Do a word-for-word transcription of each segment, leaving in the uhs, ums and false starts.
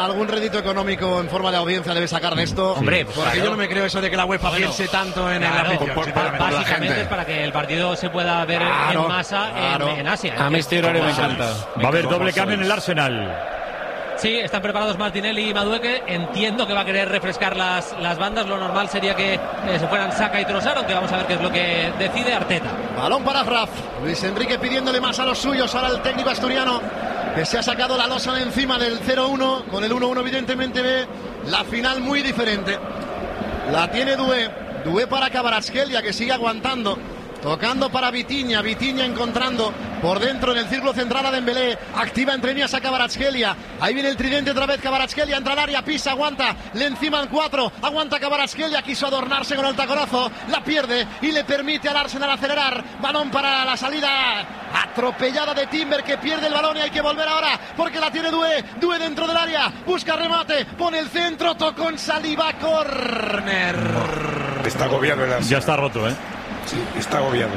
algún rédito económico en forma de audiencia debe sacar de esto. Hombre, porque claro. yo no me creo eso de que la UEFA Bueno, piense tanto en claro, el afición. por- por- básicamente es para que el partido se pueda ver Claro, en masa claro. en, en Asia. A mí este horario me encanta. Va a haber doble cambio en el Arsenal. Sí, están preparados Martinelli y Madueque. Entiendo que va a querer refrescar las, las bandas. Lo normal sería que eh, se fueran Saka y Trossard, aunque vamos a ver qué es lo que decide Arteta. Balón para Raf. Luis Enrique pidiéndole más a los suyos. Ahora el técnico asturiano que se ha sacado la losa de encima del cero uno. Con el uno uno evidentemente ve la final muy diferente. La tiene Doué. Doué para Kvaratskhelia, que sigue aguantando. Tocando para Vitinha, Vitinha encontrando por dentro en el círculo central a Dembélé, activa entre líneas a Kvaratskhelia, ahí viene el tridente otra vez, Kvaratskhelia entra al área, pisa, aguanta, le encima el cuatro, aguanta Kvaratskhelia, quiso adornarse con el taconazo, la pierde y le permite al Arsenal acelerar, balón para la salida atropellada de Timber que pierde el balón y hay que volver ahora porque la tiene Doué, Doué dentro del área, busca remate, pone el centro, tocó en Saliba, córner. Está agobiado el Arsenal. Ya está roto, ¿eh? Sí, está agobiado.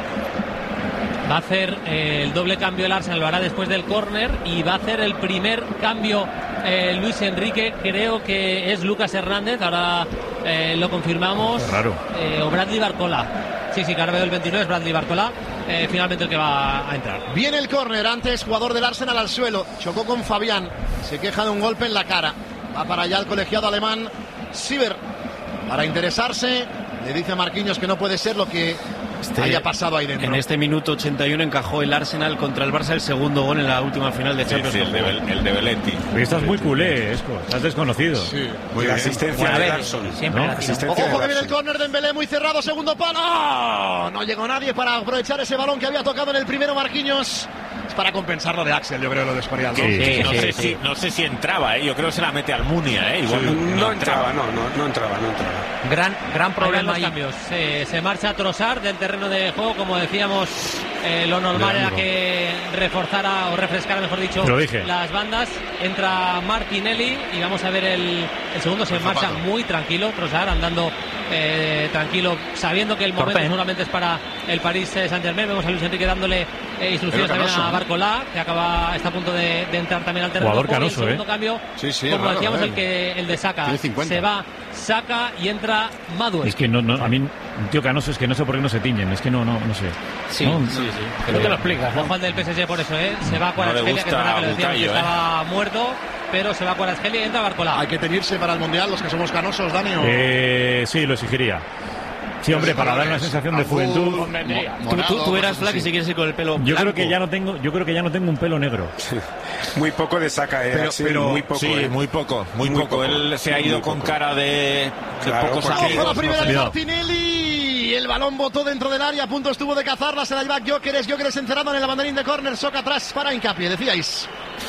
Va a hacer eh, el doble cambio el Arsenal, lo hará después del córner y va a hacer el primer cambio eh, Luis Enrique, creo que es Lucas Hernández, ahora eh, lo confirmamos. Qué raro. Eh, o Bradley Barcola. Sí, sí, que ahora veo el veintinueve, es Bradley Barcola. Eh, finalmente el que va a entrar. Viene el córner, antes jugador del Arsenal al suelo, chocó con Fabián, se queja de un golpe en la cara. Va para allá el colegiado alemán Sieber para interesarse. Le dice a Marquinhos que no puede ser lo que este, haya pasado ahí dentro. En este minuto ochenta y uno encajó el Arsenal contra el Barça el segundo gol en la última final de Champions. Sí, sí, el, de Bel, el de Belletti. Estás muy culé, Esco. Estás desconocido. Sí. Muy la asistencia bueno, de ver, Larson. siempre ¿no? la Asistencia Ojo de que viene el Larson. córner de Dembélé, muy cerrado, segundo palo. ¡Oh! No llegó nadie para aprovechar ese balón que había tocado en el primero Marquinhos. Es para compensar lo de Axel, yo creo, lo de Escorial, ¿no? Sí, Sí, no, sí, sé sí. Si, no sé si entraba, ¿eh? Yo creo que se la mete al Munia, ¿eh? Igual Sí, no, no, no entraba, no, no, no entraba, no entraba. Gran, gran Ahí van problema los ahí. cambios. Se, se marcha Trossard del terreno de juego, como decíamos, eh, lo normal era que reforzara o refrescara, mejor dicho, Lo dije. las bandas. Entra Martinelli y vamos a ver el, el segundo. Se marcha muy tranquilo, Trossard andando eh, tranquilo, sabiendo que el momento Torpe, ¿eh? seguramente es para el Paris Saint-Germain. Vemos a Luis Enrique dándole eh, instrucciones Pero también Canoso, a ¿no? Barcolá, que acaba está a punto de, de entrar también al terreno de Jugador juego. Y el canoso, segundo ¿eh? cambio, Sí, sí, como raro, decíamos, eh. el que el de Saka. Tiene cincuenta. Se va Saka y entra Madueke. Es que no, no, a mí, un tío canoso, es que no sé por qué no se tiñen. Es que no, no, no sé. Sí, No, sí, sí. Creo que lo explicas, Ojo al del P S G por eso, ¿eh? Se va a No le Kvaratskhelia, que es gusta verdad que lo decíamos que Bukayo, ¿eh? estaba muerto, pero se va a Kvaratskhelia y entra Barcola. Hay que tenerse para el Mundial, los que somos canosos, Dani. ¿o? Eh, sí, lo exigiría. Sí, hombre, para dar una sensación de juventud. Tú, tú, tú eras Flack y si quieres ir con el pelo Yo blanco. creo que ya no tengo, yo creo que ya no tengo un pelo negro. Muy poco de Saka, eh, Pero- Axel, pero- muy poco. Sí, eh. muy poco, muy, Muy poco. poco. Él se ha ido Muy con poco. cara de, de Claro, pocos porque- amigos. Ojo la primera no sé. de Cuidado. Martinelli. El balón botó dentro del área. A punto estuvo de cazarla. Se la lleva Gyökeres. Gyökeres encerrado en el banderín de córner. Soca atrás para Hincapié. Decíais.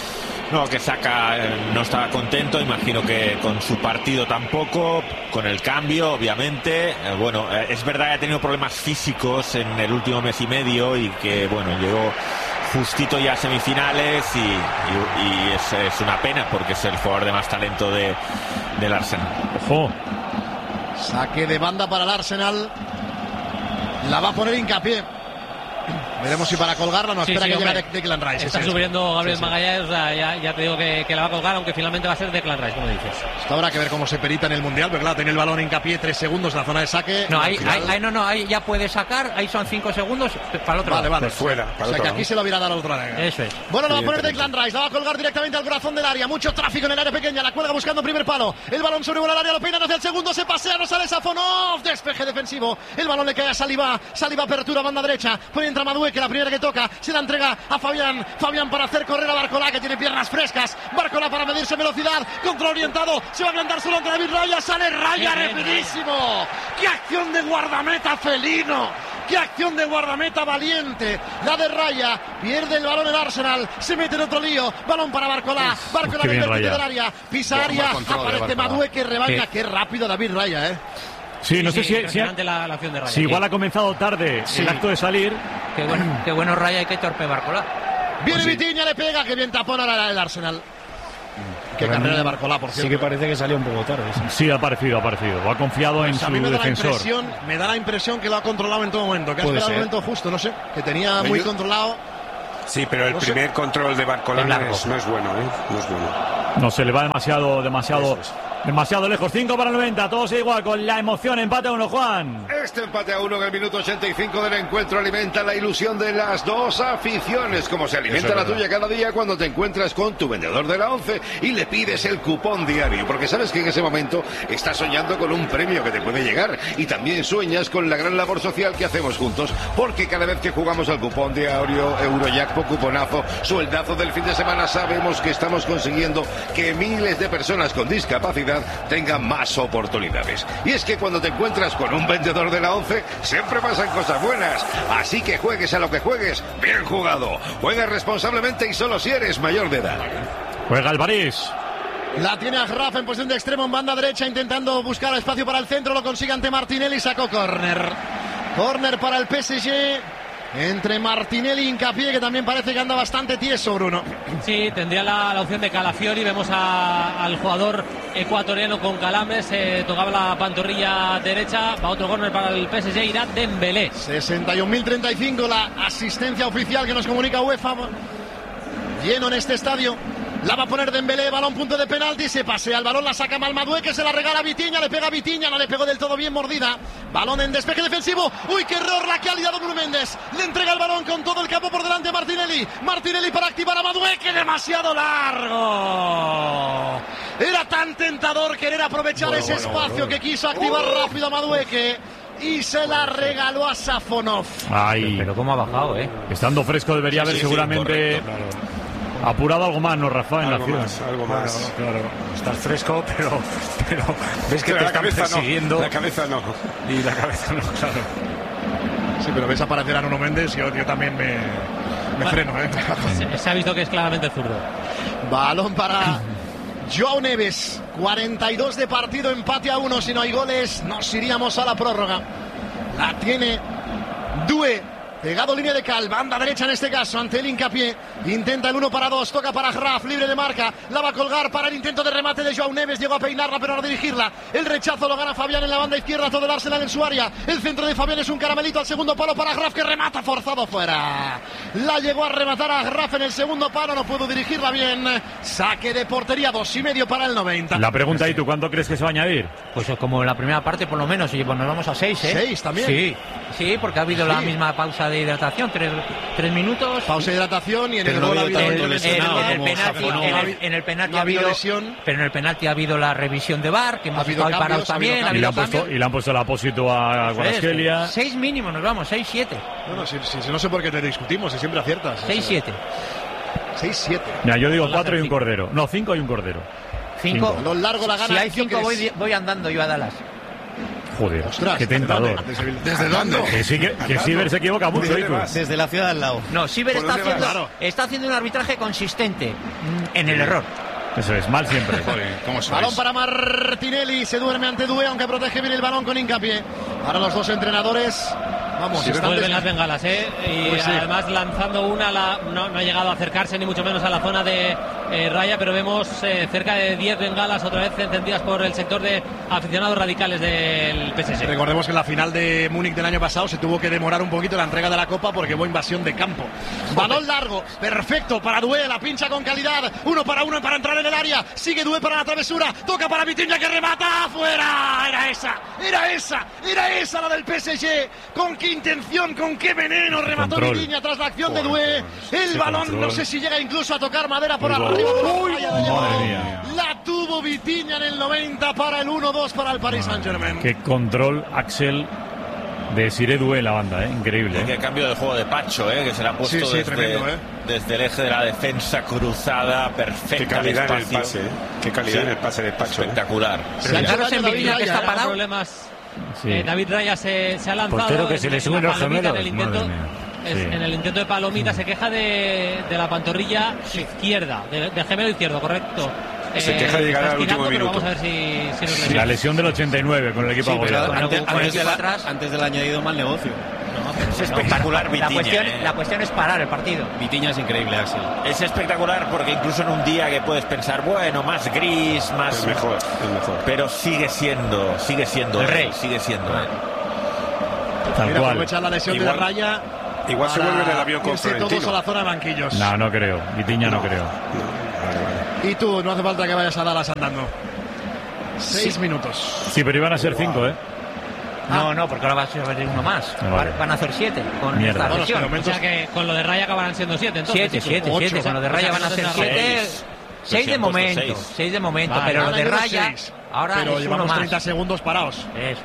No, que Saka eh, no estaba contento, imagino que con su partido tampoco, con el cambio, obviamente. Eh, bueno, eh, es verdad que ha tenido problemas físicos en el último mes y medio y que, bueno, llegó justito ya a semifinales y, y- y es, es una pena porque es el jugador de más talento de, del Arsenal. Ojo. Saque de banda para el Arsenal. La va a poner Hincapié. Veremos si para colgarla no Sí, espera sí, que hombre. llegue Declan Rice. Está Sí, sí. subiendo Gabriel Sí, sí. Magallanes, o sea, ya, ya te digo que, que la va a colgar, aunque finalmente va a ser Declan Rice, como dices. Esto habrá que ver cómo se perita en el Mundial, pero claro, tiene el balón Hincapié tres segundos en la zona de saque. No, y al ahí, final- ahí, ahí no, no, ahí ya puede sacar, ahí son cinco segundos para el otro Vale, lado. vale. Por fuera, para O sea otro que lado. aquí se lo hubiera dado al otro lado. Eso es. Bueno, lo va a poner Evidentemente. Declan Rice, la va a colgar directamente al corazón del área. Mucho tráfico en el área pequeña, la cuelga buscando primer palo. El balón sobrevuela el área, lo peinan hacia el segundo, se pasea, no sale Safonov. Despeje defensivo. El balón le cae a Saliba. Saliba apertura, banda derecha. Pone entra Madueke, la primera que toca. Se la entrega a Fabián. Fabián para hacer correr a Barcola, que tiene piernas frescas. Barcola para medirse velocidad. Control orientado. Se va a plantar solo ante David Raya. Sale Raya Bien, bien, rapidísimo. ¡Qué acción de guardameta felino! ¡Qué acción de guardameta valiente! La de Raya, pierde el balón el Arsenal, se mete en otro lío, balón para Barcola, Barcola qué en el bien vértice Raya. del área, pisa Buen área, control de aparece Barcola. Madueke, rebaña, Sí. qué rápido David Raya, ¿eh? Sí, no sé si, si, impresionante la, la acción de Raya. si igual ha comenzado tarde el acto de salir. Qué bueno, qué bueno Raya y qué torpe Barcola. Viene Pues sí. Vitinha, le pega, que bien tapón ahora el Arsenal. Qué carrera de Barcola, por Sí cierto. que parece que salió un poco tarde. sí. Sí, ha parecido, ha parecido. Ha confiado en Pues a su mí me da, la defensor. impresión, me da la impresión que lo ha controlado en todo momento, que ha Puede esperado el ser. momento justo, no sé, que tenía muy Yo- controlado. Sí, pero el No sé. primer control de Barcola Es no largo. es, no es bueno, ¿eh? No es bueno. No se le va demasiado, demasiado, demasiado lejos. cinco para el noventa, todo sigue igual, con la emoción. Empate a uno, Juan. Este empate a uno en el minuto ochenta y cinco del encuentro alimenta la ilusión de las dos aficiones, como se alimenta la tuya cada día cuando te encuentras con tu vendedor de la once y le pides el cupón diario, porque sabes que en ese momento estás soñando con un premio que te puede llegar y también sueñas con la gran labor social que hacemos juntos, porque cada vez que jugamos al cupón diario, Eurojackpot, cuponazo, sueldazo del fin de semana, sabemos que estamos consiguiendo que miles de personas con discapacidad tengan más oportunidades. Y es que cuando te encuentras con un vendedor de la once, siempre pasan cosas buenas. Así que juegues a lo que juegues, bien jugado. Juega responsablemente y solo si eres mayor de edad. Juega el París. La tiene Agraf en posición de extremo en banda derecha, intentando buscar espacio para el centro, lo consigue ante Martinelli, sacó córner. Córner para el P S G. Entre Martinelli y Hincapié, que también parece que anda bastante tieso, Bruno. Sí, tendría la, la opción de Calafiori. Vemos a, al jugador ecuatoriano con calambres. Eh, tocaba la pantorrilla derecha. Va otro córner para el P S G. Irá Dembélé. sesenta y un mil treinta y cinco la asistencia oficial que nos comunica UEFA. Lleno en este estadio. La va a poner Dembélé, balón punto de penalti, se pasea el balón, la saca Malmadué, que se la regala a Vitinha, le pega a Vitinha, no le pegó del todo bien, mordida. Balón en despeje defensivo, uy, qué error la que ha liado Bruno Méndez. Le entrega el balón con todo el campo por delante a Martinelli. Martinelli para activar a Madué, que demasiado largo. Era tan tentador querer aprovechar bueno, ese bueno, espacio bueno. que quiso activar uh. rápido a Madueque. Y se la regaló a Safonov. Ay, pero cómo ha bajado, eh. Estando fresco debería sí, haber sí, seguramente... Sí, correcto, claro. Apurado algo más, ¿no, Rafa? En algo la acción. Más, algo más. Claro, claro. Estás fresco, pero, pero ves que pero te están persiguiendo. No, la cabeza no. Y la cabeza no, claro. Sí, pero ves aparecer a Nuno Méndez y yo, yo también me, me freno, ¿eh? Se, se ha visto que es claramente zurdo. Balón para Joao Neves. cuarenta y dos de partido, empate a uno. Si no hay goles, nos iríamos a la prórroga. La tiene Doué. Pegado línea de cal, banda derecha en este caso, ante el Hincapié. Intenta el uno para dos, toca para Graf, libre de marca. La va a colgar para el intento de remate de Joao Neves. Llegó a peinarla, pero no a dirigirla. El rechazo lo gana Fabián en la banda izquierda, todo el Arsenal en su área. El centro de Fabián es un caramelito al segundo palo para Graf, que remata forzado fuera. La llegó a rematar a Graf en el segundo palo, no pudo dirigirla bien. Saque de portería, dos y medio para el noventa. La pregunta, ¿y tú cuánto crees que se va a añadir? Pues como en la primera parte, por lo menos, y pues nos vamos a seis, ¿eh? Seis también. Sí, sí, porque ha habido sí. la misma pausa de hidratación, tres, tres minutos. Pausa de hidratación y en el no gol ha habido en el, el, el penalti, en el, en el penalti no ha habido lesión, pero en el penalti ha habido la revisión de V A R, que hemos estado parados también. Y le, han puesto, y le han puesto el apósito a Kvaratskhelia. Seis mínimo, nos vamos, seis siete. Bueno, si, si, si no sé por qué te discutimos, si siempre aciertas. seis siete. seis siete. Mira, yo digo cuatro y un cordero. No, cinco y un cordero. cinco. A lo largo la gana. Si hay cinco voy, voy andando yo a Dallas. Joder, ostras, qué tentador. ¿Desde, ¿Desde dónde? Que sí, que, que Siver se equivoca mucho. Desde la ciudad al lado. No, Siver está haciendo, claro. está haciendo un arbitraje consistente en el error. Eso es, mal siempre. Joder, ¿cómo balón para Martinelli, se duerme ante Doué, aunque protege bien el balón con Hincapié. Ahora los dos entrenadores. Vamos, sí, vuelven des... las bengalas, ¿eh? Y pues sí. además lanzando una, la, no, no ha llegado a acercarse ni mucho menos a la zona de eh, raya, pero vemos eh, cerca de diez bengalas otra vez encendidas por el sector de aficionados radicales del P S G. Recordemos que en la final de Múnich del año pasado se tuvo que demorar un poquito la entrega de la Copa porque hubo invasión de campo. Balón largo, perfecto para Doué, la pincha con calidad, uno para uno para entrar en el área, sigue Doué para la travesura, toca para Vitinha que remata, afuera, era esa, era esa, era esa la del P S G, con qué intención, con qué veneno remató Vitinha tras la acción oh, de Doué, el balón control. No sé si llega incluso a tocar madera por arriba, por la raya de Llevado. La tuvo Vitinha en el noventa para el uno dos para el Paris Saint-Germain. Qué control, Axel, de Siré Doué la banda, ¿eh? Increíble. ¿eh? Qué cambio de juego de Pacho, ¿eh? Que se le ha puesto sí, sí, desde, tremendo, ¿eh? desde el eje de la defensa cruzada, perfecta. Qué calidad en el pase, ¿eh? Qué calidad sí. en el pase de Pacho. Espectacular. ¿eh? Se ha en Vitinha que está parado. Problemas. Sí. Eh, David Raya se, se ha lanzado. Portero que en, se le suben los gemelos. En el intento, es, sí. en el intento de Palomita se queja de, de la pantorrilla sí. izquierda, de, de gemelo izquierdo, correcto. Se eh, queja de llegar al último minuto. Vamos a ver si, si nos sí, la lesión del ochenta y nueve con el equipo sí, agobiado. Antes, antes, de la, antes del añadido mal negocio. No, es espectacular, no, Vitinha. La cuestión, eh. la cuestión es parar el partido. Vitinha es increíble, Axel. Es espectacular porque incluso en un día que puedes pensar, bueno, más gris, más... Es mejor, es mejor. Pero sigue siendo, sigue siendo el rey. Sigue siendo él. Tal Mira, cual. Aprovechar la lesión igual, de Raya. Igual se vuelve en el avión con Florentino. Todos a la zona de banquillos. No, no creo. Vitinha no, no creo. No. Vale, vale. Y tú, no hace falta que vayas a Dallas andando. Seis sí. minutos. Sí, pero iban a ser cinco, ¿eh? No, no, porque ahora va a haber uno más. Ah, vale. Van a hacer siete con Mierda. esta lesión. O sea que con lo de Raya acabarán siendo siete, entonces. Siete, siete, Ocho. siete. Con lo de Raya van a ser siete. Seis. Seis de momento, seis. seis de momento, Vale, pero lo de Raya seis. ahora pero es llevamos uno más. treinta segundos parados. Eso.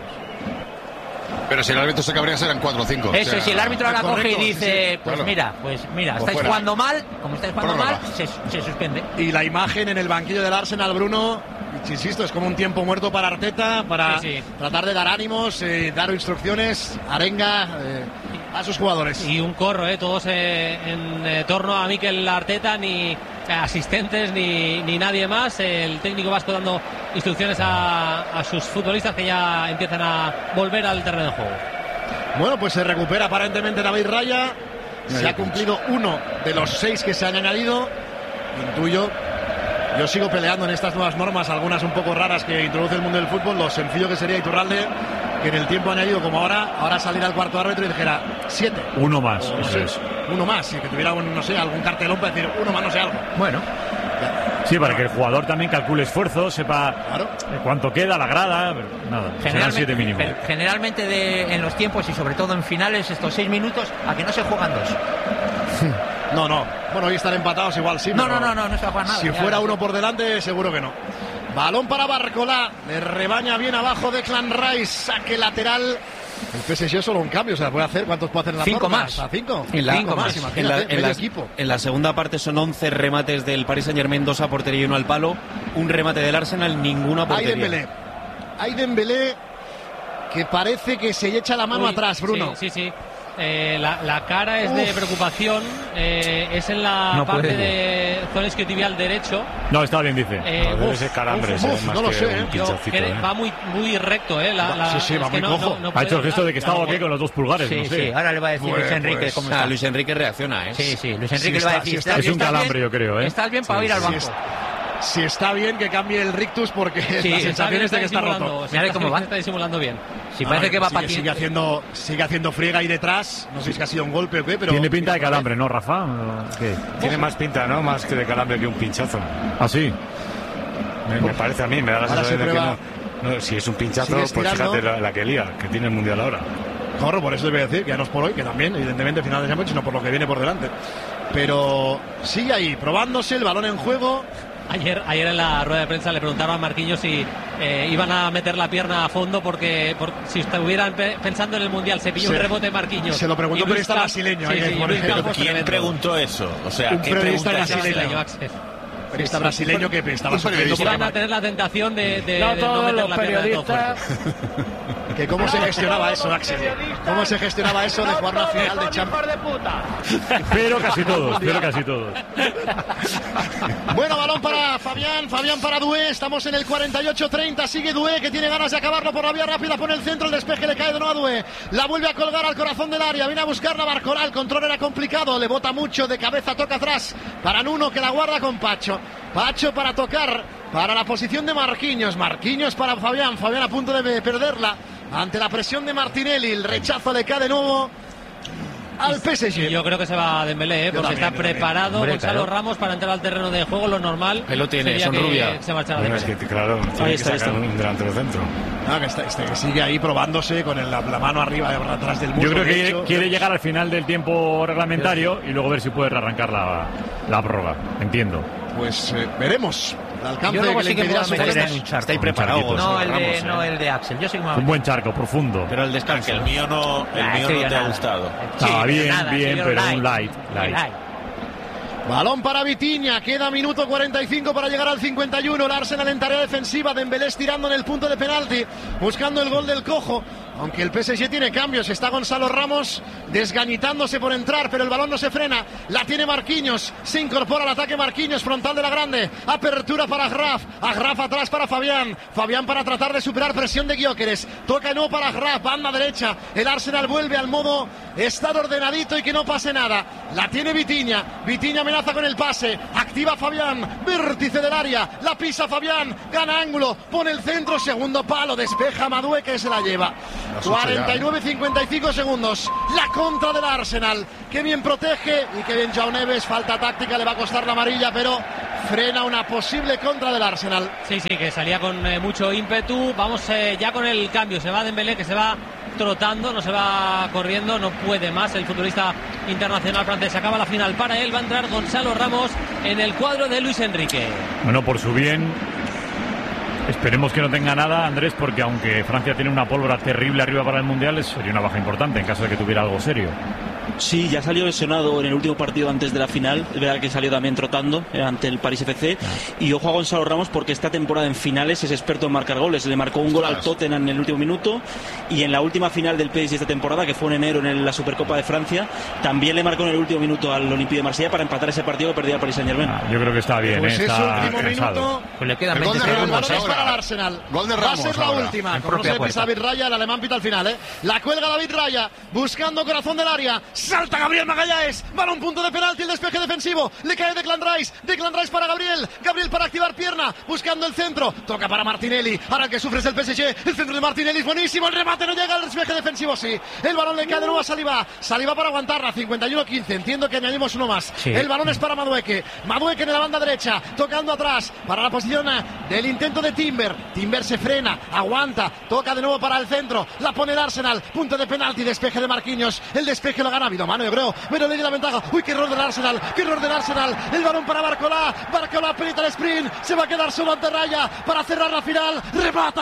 Pero si el árbitro se cabrea serán cuatro o cinco. Eso, o sea, si el árbitro ahora correcto, coge y dice, sí, sí, pues claro. mira, pues mira, Pues estáis fuera. jugando mal, como estáis jugando Prórroga. mal, se, se suspende. Y la imagen en el banquillo del Arsenal, Bruno, insisto, es como un tiempo muerto para Arteta, para Sí, sí. tratar de dar ánimos, eh, dar instrucciones, arenga eh, a sus jugadores. Y un corro, ¿eh? Todos eh, en eh, torno a Mikel Arteta, ni eh, asistentes ni, ni nadie más. El técnico vasco dando instrucciones a, a sus futbolistas que ya empiezan a volver al terreno de juego. Bueno, pues se recupera aparentemente David Raya. Se ha cumplido uno de los seis que se han añadido. Intuyo. Yo sigo peleando en estas nuevas normas, algunas un poco raras que introduce el mundo del fútbol. Lo sencillo que sería Iturralde, que en el tiempo añadido como ahora, ahora salir al cuarto árbitro y dijera siete. Uno más, O eso seis. es. Uno más, y que tuviera un, no sé, algún cartelón para decir uno más, no sé algo. Bueno, Sí, para que el jugador también calcule esfuerzo, sepa Claro. cuánto queda, la grada, pero nada, serán siete generalmente, mínimo. pero generalmente de, en los tiempos y sobre todo en finales, estos seis minutos, a que no se juegan dos. No, no. Bueno, hoy están empatados igual sí. No, pero no, no, no, no se va a jugar nada. Si ya, fuera ya. uno por delante, seguro que no. Balón para Barcola. Le rebaña bien abajo Declan Rice. Saque lateral. El P S G solo un cambio. O sea, puede hacer. ¿Cuántos puede hacer en la Cinco prórroga? más. ¿A cinco? En la, Cinco más. en Imagínate, la, en medio la- equipo. en la segunda parte son once remates del Paris Saint-Germain, dos a portería y uno al palo. Un remate del Arsenal, ninguno a Hay portería. Dembélé. Hay Dembélé que parece que se echa la mano Uy, atrás, Bruno. Sí, sí, sí. Eh, la, la cara es de Uf. preocupación. eh, es en la No parte puede. de zona isquiotibial derecho. No, está bien, dice. Eh, No, debe uf, ser calambre, uf, ese, uf, más no lo que sé, un ¿eh? Yo pinchacito, cre- ¿eh? va muy muy recto, ¿eh? La, la- Sí, sí, va es que muy no- cojo. no- no Ha puede hecho el gesto dar. de que estaba aquí con los dos pulgares, Sí, no sé. sí, ahora le va a decir Pues, Luis Enrique pues, cómo Ah, está. Luis Enrique reacciona, ¿eh? Sí, sí, Luis Si Enrique le está- va a decir. si está "¿Estás- Es un estás calambre, bien? yo creo, ¿eh? Estás bien para ir al Si banco. es- Si está bien que cambie el rictus porque Sí, la está sensación es de que está disimulando, roto. se Mira está- cómo va. se está disimulando bien. Si No, parece no, que va sigue, para sigue haciendo sigue haciendo friega ahí detrás. No sé si ha sido un golpe o qué, pero Tiene pinta de calambre, ¿no, Rafa? ¿Qué? Tiene más pinta, ¿no? Más que de calambre que un pinchazo. ¿Ah, sí? Me, me parece a mí, me da la Ahora se sensación de que prueba- no, no. Si es un pinchazo, Sigue pues estirando. fíjate la, la que lía, que tiene el Mundial ahora. Corro, por eso te voy a decir que ya no es por hoy, que también, evidentemente, final de Champions, sino por lo que viene por delante. Pero sigue ahí, probándose el balón en juego. Ayer, ayer en la rueda de prensa le preguntaron a Marquinhos si eh, iban a meter la pierna a fondo porque por, si estuvieran pe- pensando en el Mundial se pilló Se- un rebote Marquinhos. se lo preguntó Y un Luis periodista Camp- brasileño, Sí, ahí sí, en y Moreno. Luis Campos ¿Quién tremendo. preguntó eso? O sea, Un ¿qué periodista pregunta es esa? brasileño. Axel. Periodista brasileño que estaba un sufriendo Si van a por tener la tentación de, de- No de no todos meter los la pierna de todo periodistas. fuerte. que cómo se gestionaba eso, Axel. ¿Cómo se gestionaba eso de jugar una final de Champions? Pero casi todos, pero casi todos. Bueno, balón para Fabián, Fabián para Doué, estamos en el cuarenta y ocho treinta, sigue Doué que tiene ganas de acabarlo por la vía rápida, pone el centro, el despeje le cae de nuevo a Doué, la vuelve a colgar al corazón del área, viene a buscar la Barcola, el control era complicado, le bota mucho, de cabeza toca atrás, para Nuno que la guarda con Pacho, Pacho para tocar, para la posición de Marquinhos, Marquinhos para Fabián, Fabián a punto de perderla, ante la presión de Martinelli, el rechazo le cae de nuevo al P S Y G. yo creo que se va a Dembélé, ¿eh? Yo porque también, está yo también. preparado Hombre, Gonzalo claro. Ramos para entrar al terreno de juego. Lo normal Ahí lo tiene, sería son que rubia. se marchara Bueno, es Dembélé. que, claro, tiene está, que ahí sacar está. un delantero centro. Ah, que, está, este, que sigue ahí probándose con el- la, la mano arriba, atrás del muslo Yo creo que derecho. quiere, quiere llegar al final del tiempo reglamentario y luego ver si puede rearrancar la, la prórroga. Entiendo. Pues eh, veremos el alcance Yo luego que le sí que me impedirá voy a su meter fuerza. en un charco. Está ahí preparado. charquito. Gonzalo No el, de, Ramos, no ¿eh? el de Axel. Yo sí que me voy a Un meter. buen charco, profundo. Pero el descanso. Que el mío no, el Ah, mío ese no yo te ha nada. gustado. Ah, bien, nada, bien, ese yo pero un light, light. Balón para Vitinha, queda minuto cuarenta y cinco para llegar al cincuenta y uno. El Arsenal en tarea defensiva, Dembélé estirando en el punto de penalti, buscando el gol del cojo. Aunque el P S G tiene cambios, está Gonzalo Ramos desgañitándose por entrar, pero el balón no se frena. La tiene Marquinhos, se incorpora al ataque Marquinhos, frontal de la grande. Apertura para Agraf, Agraf atrás para Fabián. Fabián para tratar de superar presión de Gyökeres. Toca de nuevo para Agraf, banda derecha. El Arsenal vuelve al modo estar ordenadito y que no pase nada. La tiene Vitinha, Vitinha amenaza con el pase. Activa Fabián, vértice del área. La pisa Fabián, gana ángulo, pone el centro, segundo palo, despeja Madué que se la lleva. cuarenta y nueve cincuenta y cinco segundos. La contra del Arsenal. Que bien protege y que bien Joao Neves. Falta táctica, le va a costar la amarilla, pero frena una posible contra del Arsenal. Sí, sí, que salía con eh, mucho ímpetu. Vamos eh, ya con el cambio. Se va Dembélé, que se va trotando, no se va corriendo, no puede más el futbolista internacional francés. Acaba la final para él. Va a entrar Gonzalo Ramos en el cuadro de Luis Enrique. Bueno, por su bien, esperemos que no tenga nada, Andrés, porque aunque Francia tiene una pólvora terrible arriba para el Mundial, sería una baja importante en caso de que tuviera algo serio. Sí, ya salió lesionado en el último partido antes de la final. Es verdad que salió también trotando eh, ante el París F C. Y ojo a Gonzalo Ramos, porque esta temporada en finales es experto en marcar goles. Le marcó un gol al Tottenham en el último minuto, y en la última final del P S G esta temporada, que fue en enero en la Supercopa de Francia, también le marcó en el último minuto al Olympique de Marsella para empatar ese partido que perdía el Paris Saint-Germain. Ah, yo creo que está bien, pues eh, está último minuto, pues le quedan veinte segundos. Es para el Arsenal. Gol de Va Ramos a ser la ahora. última. Como no se pisa David Raya, el alemán pita al final, ¿eh? La cuelga David Raya, buscando corazón del área. Salta Gabriel Magallanes. Balón punto de penalti, el despeje defensivo. Le cae Declan Rice. Declan Rice para Gabriel. Gabriel para activar pierna, buscando el centro. Toca para Martinelli. Ahora el que sufre es el P S G. El centro de Martinelli es buenísimo. El remate no llega al despeje defensivo, sí. El balón le cae de nuevo a Saliba. Saliba para aguantarla. cincuenta y uno quince. Entiendo que añadimos uno más. Sí. El balón es para Madueke. Madueke en la banda derecha. Tocando atrás para la posición del intento de Timber. Timber se frena. Aguanta. Toca de nuevo para el centro. La pone el Arsenal. Punto de penalti. Despeje de Marquinhos. El despeje lo gana. Ha habido mano, yo creo. Pero le dio la ventaja. Uy, qué error del Arsenal. Qué error del Arsenal. El balón para Barcola. Barcola pelita el sprint. Se va a quedar solo ante Raya para cerrar la final. Remata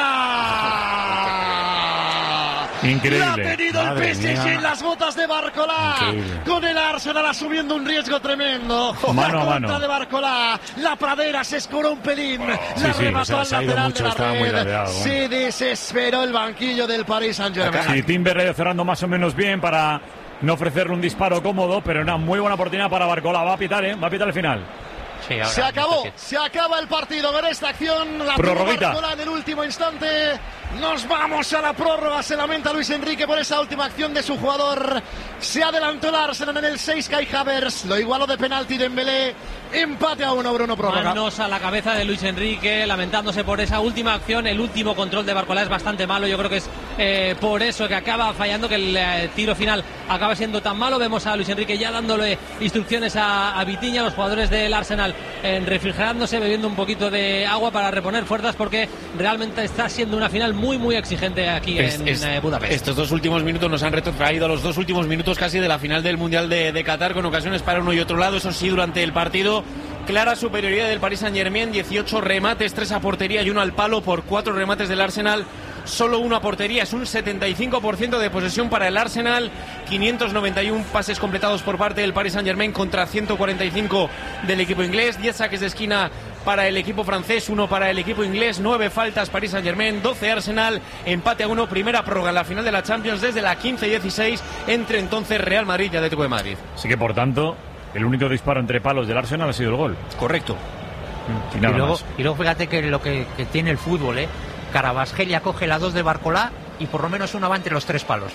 fuera. Increíble. La ha tenido el P S G en las botas de Barcola. Increíble. Con el Arsenal asumiendo un riesgo tremendo. Mano la a contra mano. de Barcola. La pradera se escoró un pelín. Sí, la sí, remató o sea, al se ha ido lateral mucho, de estaba la muy red. ladeado, ¿eh? Se desesperó el banquillo del Paris Saint-Germain. Sí, Timber ha ido cerrando más o menos bien para no ofrecerle un disparo cómodo, pero una muy buena oportunidad para Barcola. Va a pitar, ¿eh? Va a pitar el final. Sí, ahora, se acabó, se acaba el partido con esta acción. La prorroguita. Barcola en el último instante. Nos vamos a la prórroga. Se lamenta Luis Enrique por esa última acción de su jugador. Se adelantó el Arsenal en el seis. Kai Havertz lo igualó de penalti Dembélé. Empate a uno, Bruno, prórroga. Manos a la cabeza de Luis Enrique, lamentándose por esa última acción. El último control de Barcola es bastante malo. Yo creo que es eh, por eso que acaba fallando, que el eh, tiro final acaba siendo tan malo. Vemos a Luis Enrique ya dándole instrucciones a, a Vitinha, los jugadores del Arsenal, eh, refrigerándose, bebiendo un poquito de agua para reponer fuerzas, porque realmente está siendo una final muy, muy exigente aquí Es- en es- eh, Budapest. Estos dos últimos minutos nos han retrotraído a los dos últimos minutos casi de la final del Mundial de, de Qatar, con ocasiones para uno y otro lado. Eso sí, durante el partido, clara superioridad del Paris Saint-Germain, dieciocho remates, tres a portería y uno al palo por cuatro remates del Arsenal. Solo uno a portería, es un setenta y cinco por ciento de posesión para el Arsenal, quinientos noventa y uno pases completados por parte del Paris Saint-Germain contra ciento cuarenta y cinco del equipo inglés, diez saques de esquina para el equipo francés, uno para el equipo inglés, nueve faltas Paris Saint-Germain, doce Arsenal, empate a uno, primera prórroga en la final de la Champions desde la quince dieciséis entre entonces Real Madrid y Atlético de Madrid. Así que, por tanto, el único disparo entre palos del Arsenal ha sido el gol. Correcto. Y Y nada luego, más. y luego fíjate que lo que, que tiene el fútbol, ¿eh? Carabasgelia coge la dos de Barcolá y por lo menos una va entre los tres palos.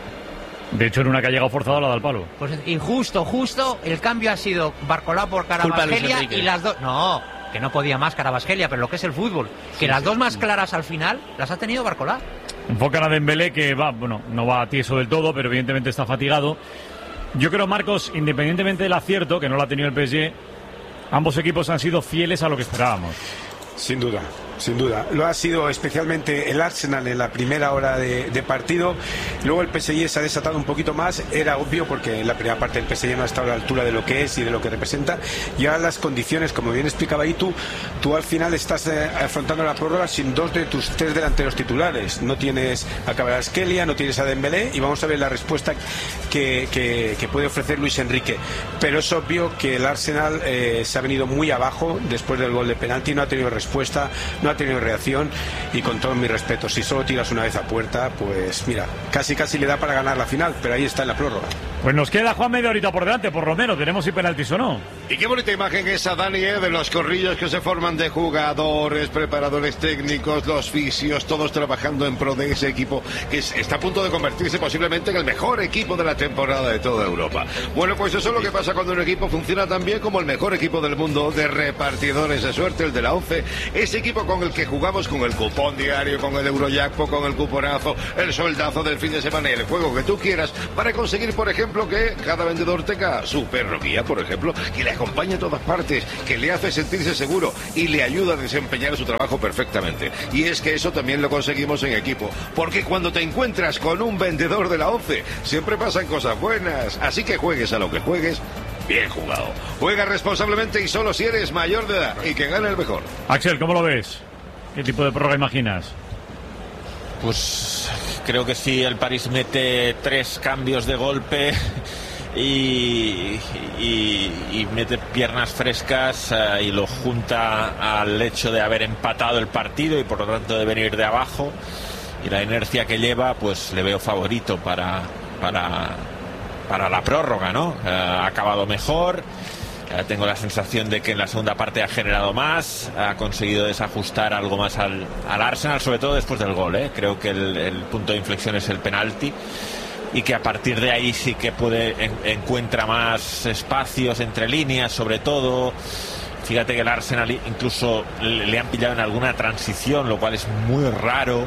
De hecho, en una que ha llegado forzado la da al palo. Pues, y justo, justo, el cambio ha sido Barcolá por Culpa de Luis Carabasgelia Enrique. y las dos... No, que no podía más Carabasgelia, pero lo que es el fútbol. Que las dos más claras al final las ha tenido Barcolá. Enfocan a Dembélé, que va, bueno, no va a tieso del todo, pero evidentemente está fatigado. Yo creo, Marcos, independientemente del acierto, que no lo ha tenido el P S G, ambos equipos han sido fieles a lo que esperábamos. Sin duda, sin duda. Lo ha sido especialmente el Arsenal en la primera hora de, de partido. Luego el P S G se ha desatado un poquito más. Era obvio porque en la primera parte el P S G no ha estado a la altura de lo que es y de lo que representa. Y ahora las condiciones, como bien explicaba ahí tú, tú al final estás eh, afrontando la prórroga sin dos de tus tres delanteros titulares. No tienes a Kvaratskhelia, no tienes a Dembélé, y vamos a ver la respuesta que, que, que puede ofrecer Luis Enrique. Pero es obvio que el Arsenal eh, se ha venido muy abajo después del gol de penalti, no ha tenido respuesta, no ha tenido reacción, y con todo mi respeto, si solo tiras una vez a puerta, pues mira, casi casi le da para ganar la final, pero ahí está en la prórroga. Pues nos queda, Juan, media horita por delante, por lo menos. Veremos si penaltis o no. Y qué bonita imagen esa, Dani, ¿eh? De los corrillos que se forman de jugadores, preparadores técnicos, los fisios, todos trabajando en pro de ese equipo que es- está a punto de convertirse posiblemente en el mejor equipo de la temporada de toda Europa. Bueno, pues eso es lo que pasa cuando un equipo funciona tan bien como el mejor equipo del mundo de repartidores de suerte, el de la ONCE. Ese equipo con el que jugamos con el cupón diario, con el Eurojackpot, con el cuponazo, el soldazo del fin de semana y el juego que tú quieras para conseguir, por ejemplo, ejemplo, que cada vendedor tenga su perro guía, por ejemplo, que le acompañe a todas partes, que le hace sentirse seguro y le ayuda a desempeñar su trabajo perfectamente. Y es que eso también lo conseguimos en equipo, porque cuando te encuentras con un vendedor de la ONCE, siempre pasan cosas buenas. Así que juegues a lo que juegues, bien jugado. Juega responsablemente y solo si eres mayor de edad, y que gane el mejor. Axel, ¿cómo lo ves? ¿Qué tipo de prórroga imaginas? Pues creo que si el París mete tres cambios de golpe y, y, y mete piernas frescas uh, y lo junta al hecho de haber empatado el partido y por lo tanto de venir de abajo y la inercia que lleva, pues le veo favorito para, para, para la prórroga, ¿no? Uh, ha acabado mejor. Tengo la sensación de que en la segunda parte ha generado más, ha conseguido desajustar algo más al, al Arsenal, sobre todo después del gol, ¿eh? Creo que el, el punto de inflexión es el penalti y que a partir de ahí sí que puede en, encuentra más espacios entre líneas, sobre todo. Fíjate que el Arsenal incluso le, le han pillado en alguna transición, lo cual es muy raro.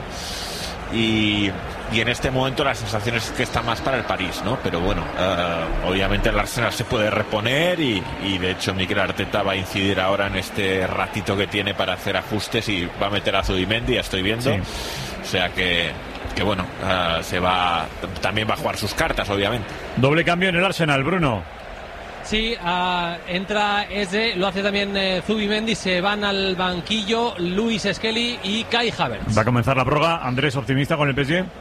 Y, y en este momento la sensación es que está más para el París, ¿no? Pero bueno, uh, obviamente el Arsenal se puede reponer y, y de hecho Mikel Arteta va a incidir ahora en este ratito que tiene para hacer ajustes y va a meter a Zubimendi, ya estoy viendo. Sí. O sea que, que bueno, uh, se va también va a jugar sus cartas, obviamente. Doble cambio en el Arsenal, Bruno. Sí, uh, entra Eze, lo hace también eh, Zubimendi, se van al banquillo Luis Skelly y Kai Havertz. Va a comenzar la prórroga. Andrés, optimista con el P S G.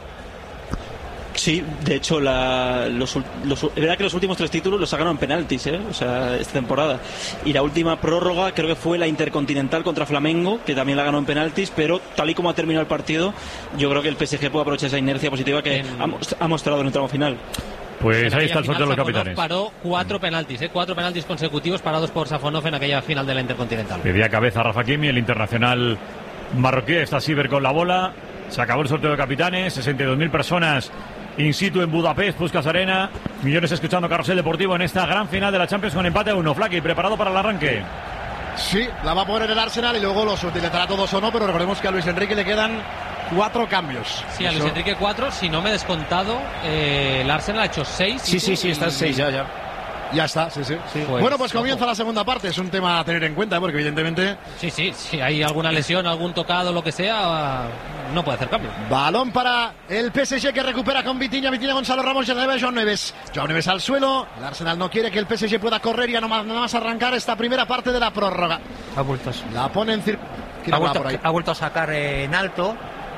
Sí, de hecho, la, los, los, es verdad que los últimos tres títulos los sacaron en penaltis, ¿eh? O sea, esta temporada. Y la última prórroga creo que fue la Intercontinental contra Flamengo, que también la ganó en penaltis, pero tal y como ha terminado el partido, yo creo que el P S G puede aprovechar esa inercia positiva que en... ha, ha mostrado en el tramo final. Pues ahí está el sorteo de los capitanes. Paró cuatro penaltis, ¿eh? cuatro penaltis consecutivos parados por Safonov en aquella final de la Intercontinental. Pedía cabeza a Rafa Kimi, el internacional marroquí. Está Siber con la bola. Se acabó el sorteo de capitanes. sesenta y dos mil personas in situ en Budapest, Puskás Arena. Millones escuchando Carrusel Deportivo en esta gran final de la Champions con empate a uno. Flaky, preparado para el arranque. Sí, la va a poner el Arsenal y luego los utilizará todos o no, pero recordemos que a Luis Enrique le quedan cuatro cambios. Sí, a Luis Enrique cuatro, si no me he descontado, eh, el Arsenal ha hecho seis. Sí, sí, sí, está en seis ya, ya. Ya está, sí, sí. sí pues, bueno, pues comienza la segunda parte. Es un tema a tener en cuenta, ¿eh? Porque evidentemente... Sí, sí, si hay alguna lesión, algún tocado, lo que sea, no puede hacer cambio. Balón para el P S G que recupera con Vitinha, Vitinha, Gonzalo Ramos, ya debe Joan Neves. Joan Neves al suelo. El Arsenal no quiere que el P S G pueda correr y a nada más arrancar esta primera parte de la prórroga. Ha vuelto, la pone en cir... ha, vuelto, por ahí? ha vuelto a sacar eh, en alto.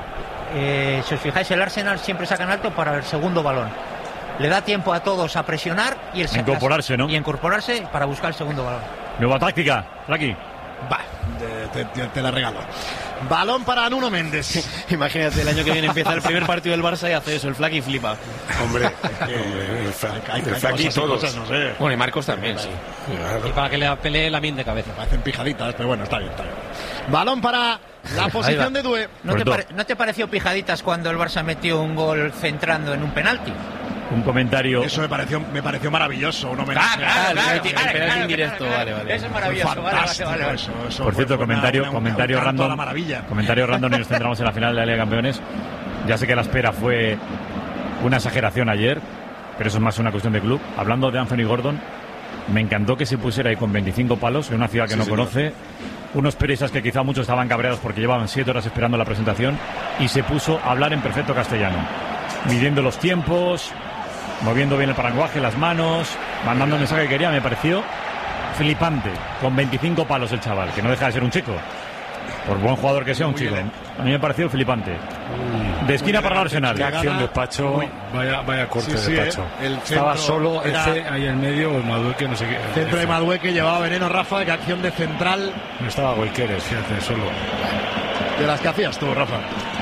Eh, si os fijáis, el Arsenal siempre saca en alto para el segundo balón. Le da tiempo a todos a presionar y el incorporarse, ¿no? Y incorporarse para buscar el segundo balón. Nueva táctica, Aquí. Va, te, te, te la regalo. Balón para Nuno Méndez. Imagínate, el año que viene empieza el primer partido del Barça y hace eso, el Flaky flipa. Hombre, el Flaky todos. Cosas, no sé. Bueno, y Marcos también, sí. Y para que le pelee la min de cabeza. Hacen pijaditas, pero bueno, está bien, está bien. Balón para la posición de Due. ¿No te, pare, ¿No te pareció pijaditas cuando el Barça metió un gol centrando en un penalti? Un comentario. Eso me pareció, me pareció maravilloso. Un homenaje. Ah, claro, el penalti indirecto, vale, vale. Eso es maravilloso. Vale, vale, vale. Eso, eso Por cierto, comentario, una, una, comentario una, random. Comentario random y nos centramos en la final de la Liga de Campeones. Ya sé que la espera fue una exageración ayer, pero eso es más una cuestión de club. Hablando de Anthony Gordon, me encantó que se pusiera ahí con veinticinco palos en una ciudad que sí, no señor. conoce. Unos periodistas que quizá muchos estaban cabreados porque llevaban siete horas esperando la presentación y se puso a hablar en perfecto castellano, midiendo los tiempos, moviendo bien el paraguaje, las manos, mandando el mensaje que quería. Me pareció flipante, con veinticinco palos el chaval, que no deja de ser un chico, por buen jugador que sea, un chico. A mí me pareció flipante. De esquina para el Arsenal. Qué acción de Pacho, vaya, vaya corte sí, sí, de Pacho. Eh, el Estaba solo ese ahí en medio, el Madueque, no sé qué. Centro de Madueque llevaba veneno, Rafa, qué acción de central. No estaba Goiqueres, fíjate, solo. De las que hacías tú, Rafa.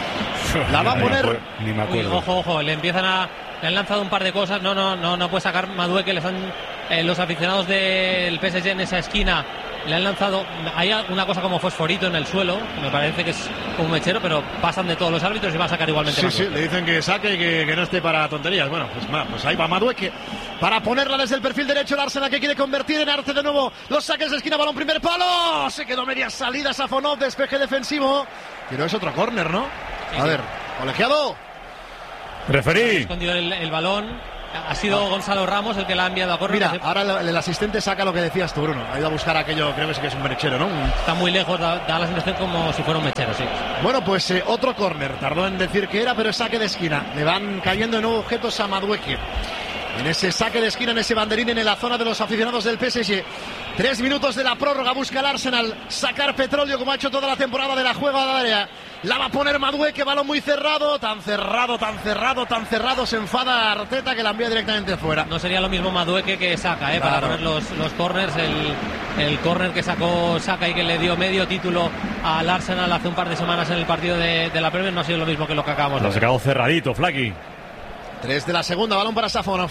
La va a poner. Ni me acuerdo. Uy, ojo, ojo, le empiezan a. Le han lanzado un par de cosas. No, no, no, no puede sacar Madueque. Le están eh, los aficionados del P S G en esa esquina. Le han lanzado. Hay una cosa como fosforito en el suelo. Me parece que es un mechero, pero pasan de todos los árbitros y va a sacar igualmente. Sí, Madueque. sí, le dicen que saque y que, que no esté para tonterías. Bueno, pues, pues ahí va Madueque para ponerla desde el perfil derecho. El Arsenal que quiere convertir en arte de nuevo. Los saques de esquina, balón primer palo. Se quedó media salida Safonov, despeje defensivo. Pero es otro córner, ¿no? Sí, a sí. ver, colegiado. Referí. Ha escondido el, el balón. Ha sido Gonzalo Ramos el que la ha enviado a córner. Mira, ahora el, el asistente saca lo que decías tú, Bruno. Ha ido a buscar aquello, creo que sí que es un mechero, ¿no? Está muy lejos, da, da la sensación como si fuera un mechero, sí. Bueno, pues eh, otro córner. Tardó en decir que era, pero es saque de esquina. Le van cayendo de nuevo objetos a Madueke. En ese saque de esquina, en ese banderín, en la zona de los aficionados del P S G. Tres minutos de la prórroga, busca el Arsenal sacar petróleo como ha hecho toda la temporada de la juega de área. La va a poner Madueke, balón muy cerrado, tan cerrado, tan cerrado, tan cerrado. Se enfada Arteta que la envía directamente fuera. No sería lo mismo Madueke que Saka, ¿eh? Claro. Para poner los, los corners. El, el córner que sacó Saka y que le dio medio título al Arsenal hace un par de semanas en el partido de, de la Premier no ha sido lo mismo que lo que acabamos de ver. Lo ha sacado cerradito, Flaky. Tres de la segunda, balón para Safonov.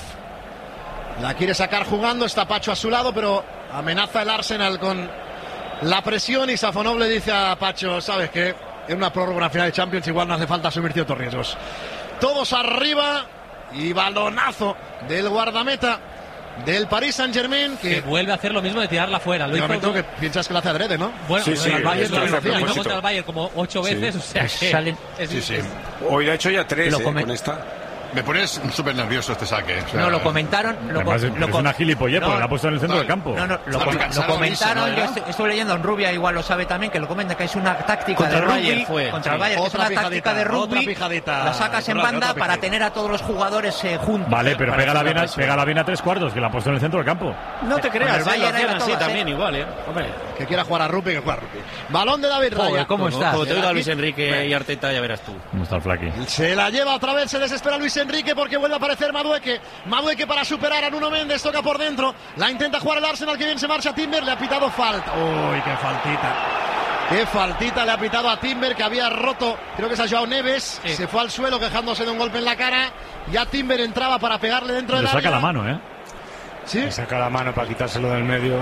La quiere sacar jugando, está Pacho a su lado, pero amenaza el Arsenal con la presión y Safonov le dice a Pacho, ¿sabes qué? En una prórroga, una final de Champions, igual no hace falta asumir ciertos riesgos. Todos arriba y balonazo del guardameta del Paris Saint-Germain que... que vuelve a hacer lo mismo de tirarla fuera. Lo hizo que piensas que lo hace adrede, ¿no? Bueno, sí, sí, el Bayern lo hizo lo contra el Bayern como ocho veces, sí. o sea que Sale... es, sí, sí. Es... Hoy ha hecho ya tres lo eh, come... con esta. Me pones súper nervioso este saque. O sea, no, lo comentaron. Lo, Además, lo, es lo, una gilipollez no, porque la ha puesto en el centro no, del campo. No, no, lo, Está com cansado, lo comentaron. ¿no? Yo estoy, estoy leyendo en Rubia, igual lo sabe también, que lo comenta que es una táctica Contra de el rugby. Bayern fue, contra sí. el Bayern, que es Otra una táctica pijadita, de rugby. otra pijadita. La sacas en Otra, banda otra para tener a todos los jugadores eh, juntos. Vale, pero para pégala hacer bien, la a, presión. pégala bien a tres cuartos, que la ha puesto en el centro del campo. No te Con creas, el ¿eh? Bayern Lo era hacían así todas, también, ¿eh? igual, ¿eh? Hombre. Que quiera jugar a rugby, que juega a rugby. Balón de David Raya. Joder, ¿cómo estás? Como te oiga Luis Enrique y Arteta, ya verás tú. ¿Cómo está el Flaky? Se la lleva otra vez, se desespera Luis Enrique porque vuelve a aparecer Madueke. Madueke para superar a Nuno Méndez, toca por dentro. La intenta jugar el Arsenal, que bien se marcha Timber, le ha pitado falta. Uy, qué faltita. Qué faltita le ha pitado a Timber, que había roto, creo que es a Joao Neves. Sí. Se fue al suelo quejándose de un golpe en la cara. Ya Timber entraba para pegarle dentro del área. Le saca la mano, ¿eh? Sí. Le saca la mano para quitárselo del medio.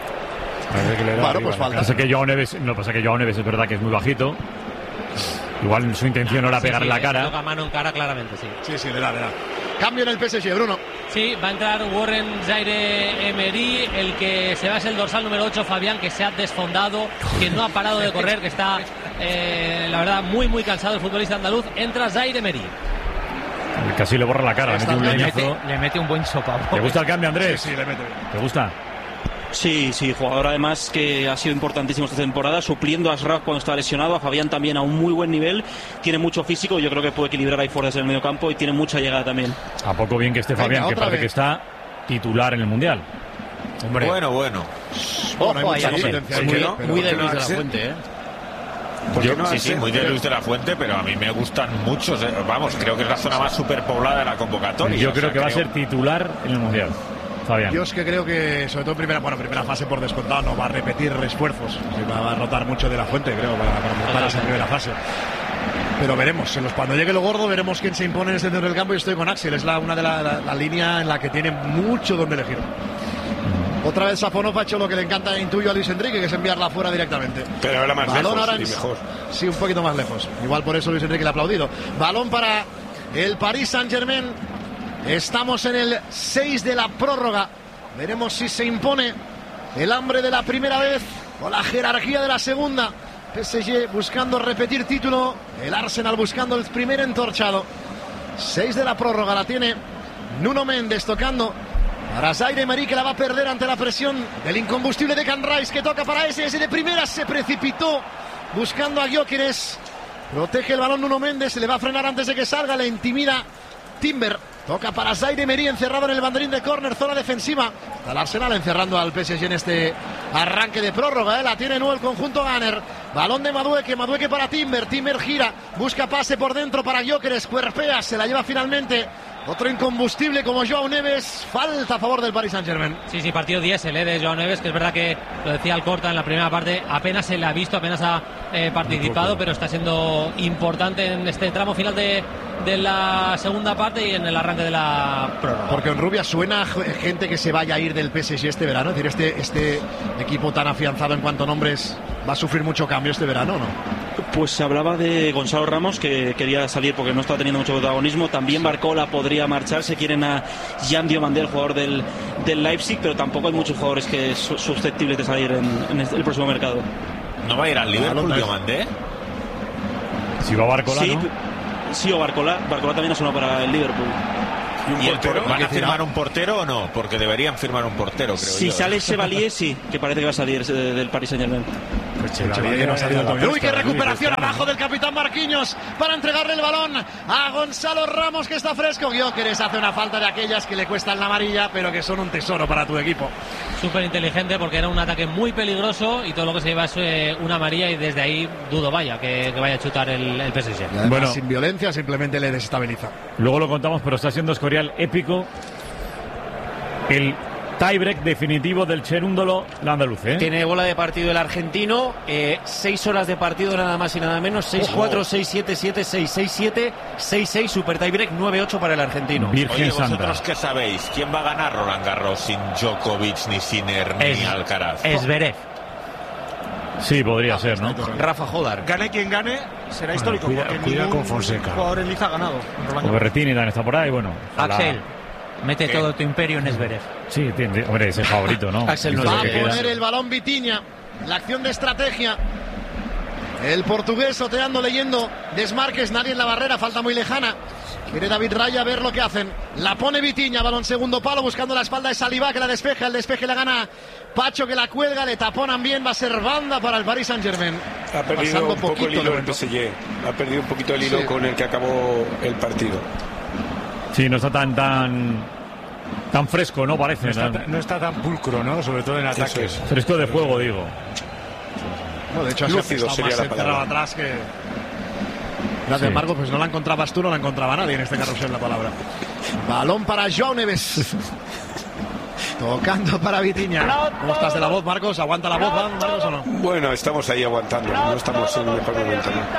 Que le da bueno, pues falta. Pasa que Joao Neves, no pasa que Joao Neves es verdad que es muy bajito. Igual su intención no era sí, pegarle sí, la cara. Toca mano en cara claramente, sí. Sí, sí, le da, le da. Cambio en el P S G, Bruno. Sí, va a entrar Warren Zaïre-Emery, el que se va es el dorsal número ocho, Fabián, que se ha desfondado, que no ha parado de correr, que está, eh, la verdad, muy, muy cansado el futbolista andaluz. Entra Zaïre-Emery. Casi le borra la cara, le mete un le, leñazo. mete, le mete un buen sopapo. ¿Te gusta el cambio, Andrés? Sí, sí, le mete. ¿Te gusta? Sí, sí, jugador además que ha sido importantísimo esta temporada, supliendo a Ashraf cuando está lesionado, a Fabián también a un muy buen nivel, tiene mucho físico, yo creo que puede equilibrar ahí fuerzas en el medio campo y tiene mucha llegada también. A poco bien que esté Fabián, Venga, que parece vez. que está titular en el Mundial. Hombre. Bueno, bueno. Bueno, hay mucha competencia. Muy, ¿no? muy de Luis de la Fuente, ¿eh? Yo, no sí, sí, muy de Luis de la Fuente, pero a mí me gustan muchos. Eh. Vamos, creo que es la zona más superpoblada de la convocatoria. Yo creo o sea, que va creo... a ser titular en el Mundial. Fabián. Yo es que creo que, sobre todo en primera, bueno, primera fase por descontado, no va a repetir esfuerzos. Se va a rotar mucho de la Fuente, creo, para, para montar esa primera fase. Pero veremos, en los, cuando llegue lo gordo, veremos quién se impone en el centro del campo. Y estoy con Axel, es la, una de la, la, la línea en la que tiene mucho donde elegir. Otra vez Safonov ha hecho lo que le encanta, intuyo a Luis Enrique, que es enviarla fuera directamente. Pero ahora más Balón lejos ahora en... y mejor. Sí, un poquito más lejos. Igual por eso Luis Enrique le ha aplaudido. Balón para el Paris Saint-Germain. Estamos en el seis de la prórroga. Veremos si se impone el hambre de la primera vez o la jerarquía de la segunda. P S G buscando repetir título. El Arsenal buscando el primer entorchado. seis de la prórroga la tiene Nuno Méndez tocando para Zaïre-Emery, que la va a perder ante la presión del incombustible de Can Rice, que toca para ese. Ese de primera se precipitó buscando a Gyökeres. Protege el balón Nuno Méndez, se le va a frenar antes de que salga, le intimida Timber. Toca para Zaïre-Emery, encerrado en el banderín de córner, zona defensiva. Está el Arsenal encerrando al P S G en este arranque de prórroga, ¿eh? La tiene nuevo el conjunto Gunner. Balón de Madueke, Madueke para Timber, Timber gira, busca pase por dentro para Gyökeres, cuerpea, se la lleva finalmente. Otro incombustible como Joao Neves, falta a favor del Paris Saint-Germain. Sí, sí, partido diésel ¿eh? de Joao Neves, que es verdad que lo decía Alcorta en la primera parte, apenas se le ha visto, apenas ha eh, participado, pero está siendo importante en este tramo final de, de la segunda parte y en el arranque de la prórroga. Porque en Rubia suena gente que se vaya a ir del P S G este verano, es decir, este, este equipo tan afianzado en cuanto a nombres va a sufrir mucho cambio este verano, ¿no? Pues se hablaba de Gonzalo Ramos, que quería salir porque no está teniendo mucho protagonismo. También Barcola podría marcharse. Quieren a Jan Diomandé, el jugador del, del Leipzig, pero tampoco hay muchos jugadores que son susceptibles de salir en, en el próximo mercado. ¿No va a ir al Liverpool Diomandé? Si va Barcola, sí, ¿no? Sí, o Barcola. Barcola también ha sonado para el Liverpool. ¿Y, un ¿Y portero? ¿Van a firmar no? un portero o no? Porque deberían firmar un portero, creo si yo. Si sale Chevalier, sí, que parece que va a salir del Paris Saint-Germain. Pues Chevalier no ha salido todavía. Uy, qué recuperación abajo del capitán Marquinhos para entregarle el balón a Gonzalo Ramos, que está fresco. Gyökeres hace una falta de aquellas que le cuestan la amarilla, pero que son un tesoro para tu equipo. Súper inteligente, porque era un ataque muy peligroso y todo lo que se lleva es eh, una amarilla, y desde ahí dudo vaya que, que vaya a chutar el, el P S G. Además, bueno, sin violencia, simplemente le desestabiliza. Luego lo contamos, pero está siendo Escorial épico el tiebreak definitivo del Cherúndolo la andaluce, ¿eh? Tiene bola de partido el argentino, eh, seis horas de partido nada más y nada menos, seis cuatro, seis siete, siete seis, seis siete, seis seis, super tiebreak, nueve ocho para el argentino. Virgen Oye, ¿vosotros Santa. qué sabéis? ¿Quién va a ganar Roland Garros sin Djokovic, ni Sinner, ni Alcaraz? Zverev. Sí, podría no, ser, ¿no? Rafa Jodar. Gane quien gane, será histórico. Bueno, cuida, cuida con Fonseca. Jugador en liza ha ganado. Berretini también está por ahí, bueno. Axel, la... mete ¿Qué? todo tu imperio en Zverev. Sí, tiene, hombre, es el favorito, ¿no? Axel no va a poner el balón Vitinha. La acción de estrategia. El portugués oteando, leyendo desmarques, nadie en la barrera, falta muy lejana. Quiere David Raya ver lo que hacen. La pone Vitinha, balón segundo palo, buscando la espalda de Saliba, que la despeja. El despeje la gana Pacho, que la cuelga, le taponan bien. Va a ser banda para el Paris Saint-Germain. Ha perdido un poco el hilo el P S G. Ha perdido un poquito el hilo sí. con el que acabó el partido. Sí, no está tan tan tan fresco, ¿no? Parece. No está, no está tan pulcro, ¿no? Sobre todo en ataques. Es. Fresco de juego, digo. No, de hecho, lúcido sería más la palabra. Atrás que... Gracias, sí. Marcos, pues no la encontrabas tú, no la encontraba nadie en este carrusel la palabra. Balón para João Neves. Tocando para Vitinha. ¿Cómo estás de la voz, Marcos? ¿Aguanta la voz, Marcos, o no? Bueno, estamos ahí aguantando. No estamos en el mejor momento, ¿no?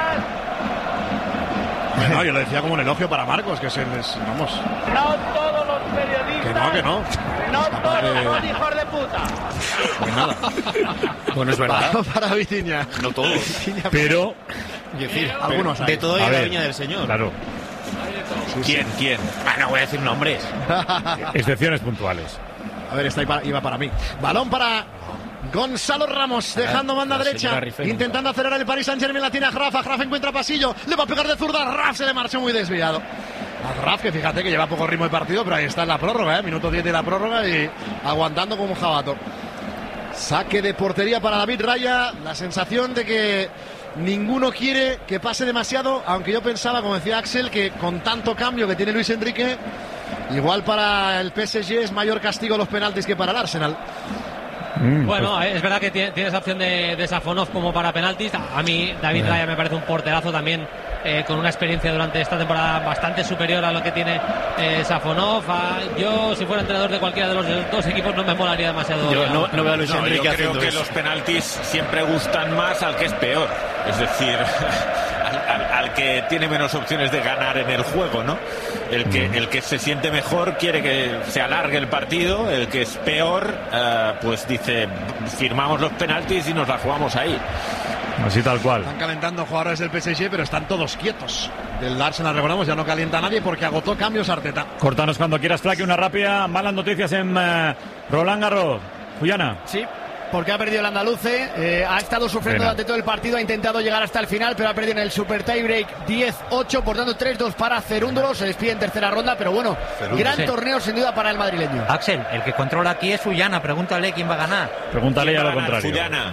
Bueno, yo lo decía como un elogio para Marcos, que se les... Vamos. No todos los periodistas. Que no, que no. No todos de... son hijos de puta. Pues nada. Bueno, es verdad. Balón para Vitinha. No todos. Vitinha, pero... Es decir, algunos hay. De todo y la viña del señor. Claro. Sí, ¿Quién? Sí. ¿Quién? Ah, no voy a decir nombres. Excepciones puntuales. A ver, esta iba, iba para mí. Balón para Gonzalo Ramos, dejando banda derecha, intentando acelerar el Paris Saint-Germain. La tiene a Graf, Graf encuentra pasillo, le va a pegar de zurda, Graf se le marchó muy desviado. A Graf, que fíjate que lleva poco ritmo de partido, pero ahí está en la prórroga, ¿eh? Minuto diez de la prórroga y aguantando como un jabato. Saque de portería para David Raya, la sensación de que ninguno quiere que pase demasiado, aunque yo pensaba, como decía Axel, que con tanto cambio que tiene Luis Enrique, igual para el P S G es mayor castigo los penaltis que para el Arsenal. Mm, bueno, pues... es verdad que tiene, tiene esa opción de, de Safonov como para penaltis. A mí David Raya me parece un porterazo también, eh, con una experiencia durante esta temporada bastante superior a lo que tiene eh, Safonov. A, yo, si fuera entrenador de cualquiera de los dos equipos, no me molaría demasiado. Yo no, no veo a Luis no, Enrique yo creo que eso. Los penaltis siempre gustan más al que es peor. Es decir, al, al, al que tiene menos opciones de ganar en el juego, ¿no? El que, el que se siente mejor quiere que se alargue el partido, el que es peor, uh, pues dice, firmamos los penaltis y nos la jugamos ahí. Así tal cual. Están calentando jugadores del P S G, pero están todos quietos. Del Arsenal, recordamos, ya no calienta a nadie porque agotó cambios Arteta. Cortanos cuando quieras, Flaque, una rápida. Malas noticias en uh, Roland Garros. Juliana. Sí. Porque ha perdido el andaluce, eh, ha estado sufriendo Pena. durante todo el partido, ha intentado llegar hasta el final, pero ha perdido en el super tiebreak diez ocho, por tanto tres dos para Cerúndolo, se despide en tercera ronda, pero bueno, Cerúndolo. Gran sí. torneo sin duda para el madrileño. Axel, el que controla aquí es Fullana, pregúntale quién va a ganar. Pregúntale a lo contrario. Fullana.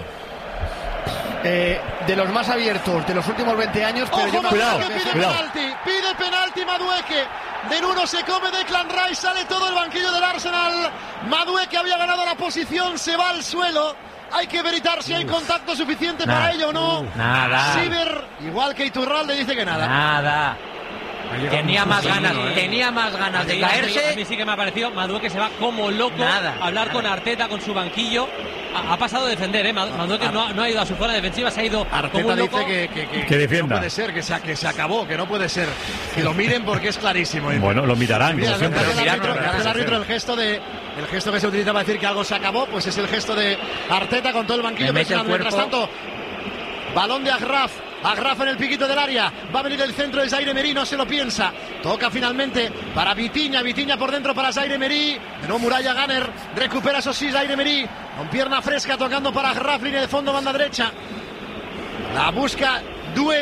Eh, de los más abiertos de los últimos veinte años, pero Ojo, yo cuidado, creo que que pide cuidado. penalti, pide penalti Madueke. Del uno se come Declan Rice, sale todo el banquillo del Arsenal. Madueke había ganado la posición, se va al suelo. Hay que veritar si hay contacto suficiente nada, para ello o no. Nada. Siver, igual que Iturralde, dice que nada. Nada. Tenía más ganas, ¿eh? tenía más ganas a de mí, caerse. A mí, a mí sí que me ha parecido Madueke se va como loco nada, a hablar nada. con Arteta, con su banquillo. Ha, ha pasado a defender, ¿eh? Madueke no, no ha ido a su zona defensiva, se ha ido Arteta como un loco. dice que, que, que, que defienda. No puede ser, que se, que se acabó, que no puede ser. Que lo miren porque es clarísimo. Bueno, lo mirarán. Mira, como siempre. hace el árbitro, hace el árbitro el gesto de el gesto que se utiliza para decir que algo se acabó, pues es el gesto de Arteta con todo el banquillo. Mientras tanto, balón de Agraf. Agraf en el piquito del área. Va a venir el centro de Zaire Emery, no se lo piensa. Toca finalmente para Vitinha. Vitinha por dentro para Zaire Emery. De nuevo Muralla Gunner. Recupera eso sí Zaire Emery. Con pierna fresca tocando para Agraf. Línea de fondo, banda derecha. La busca Due.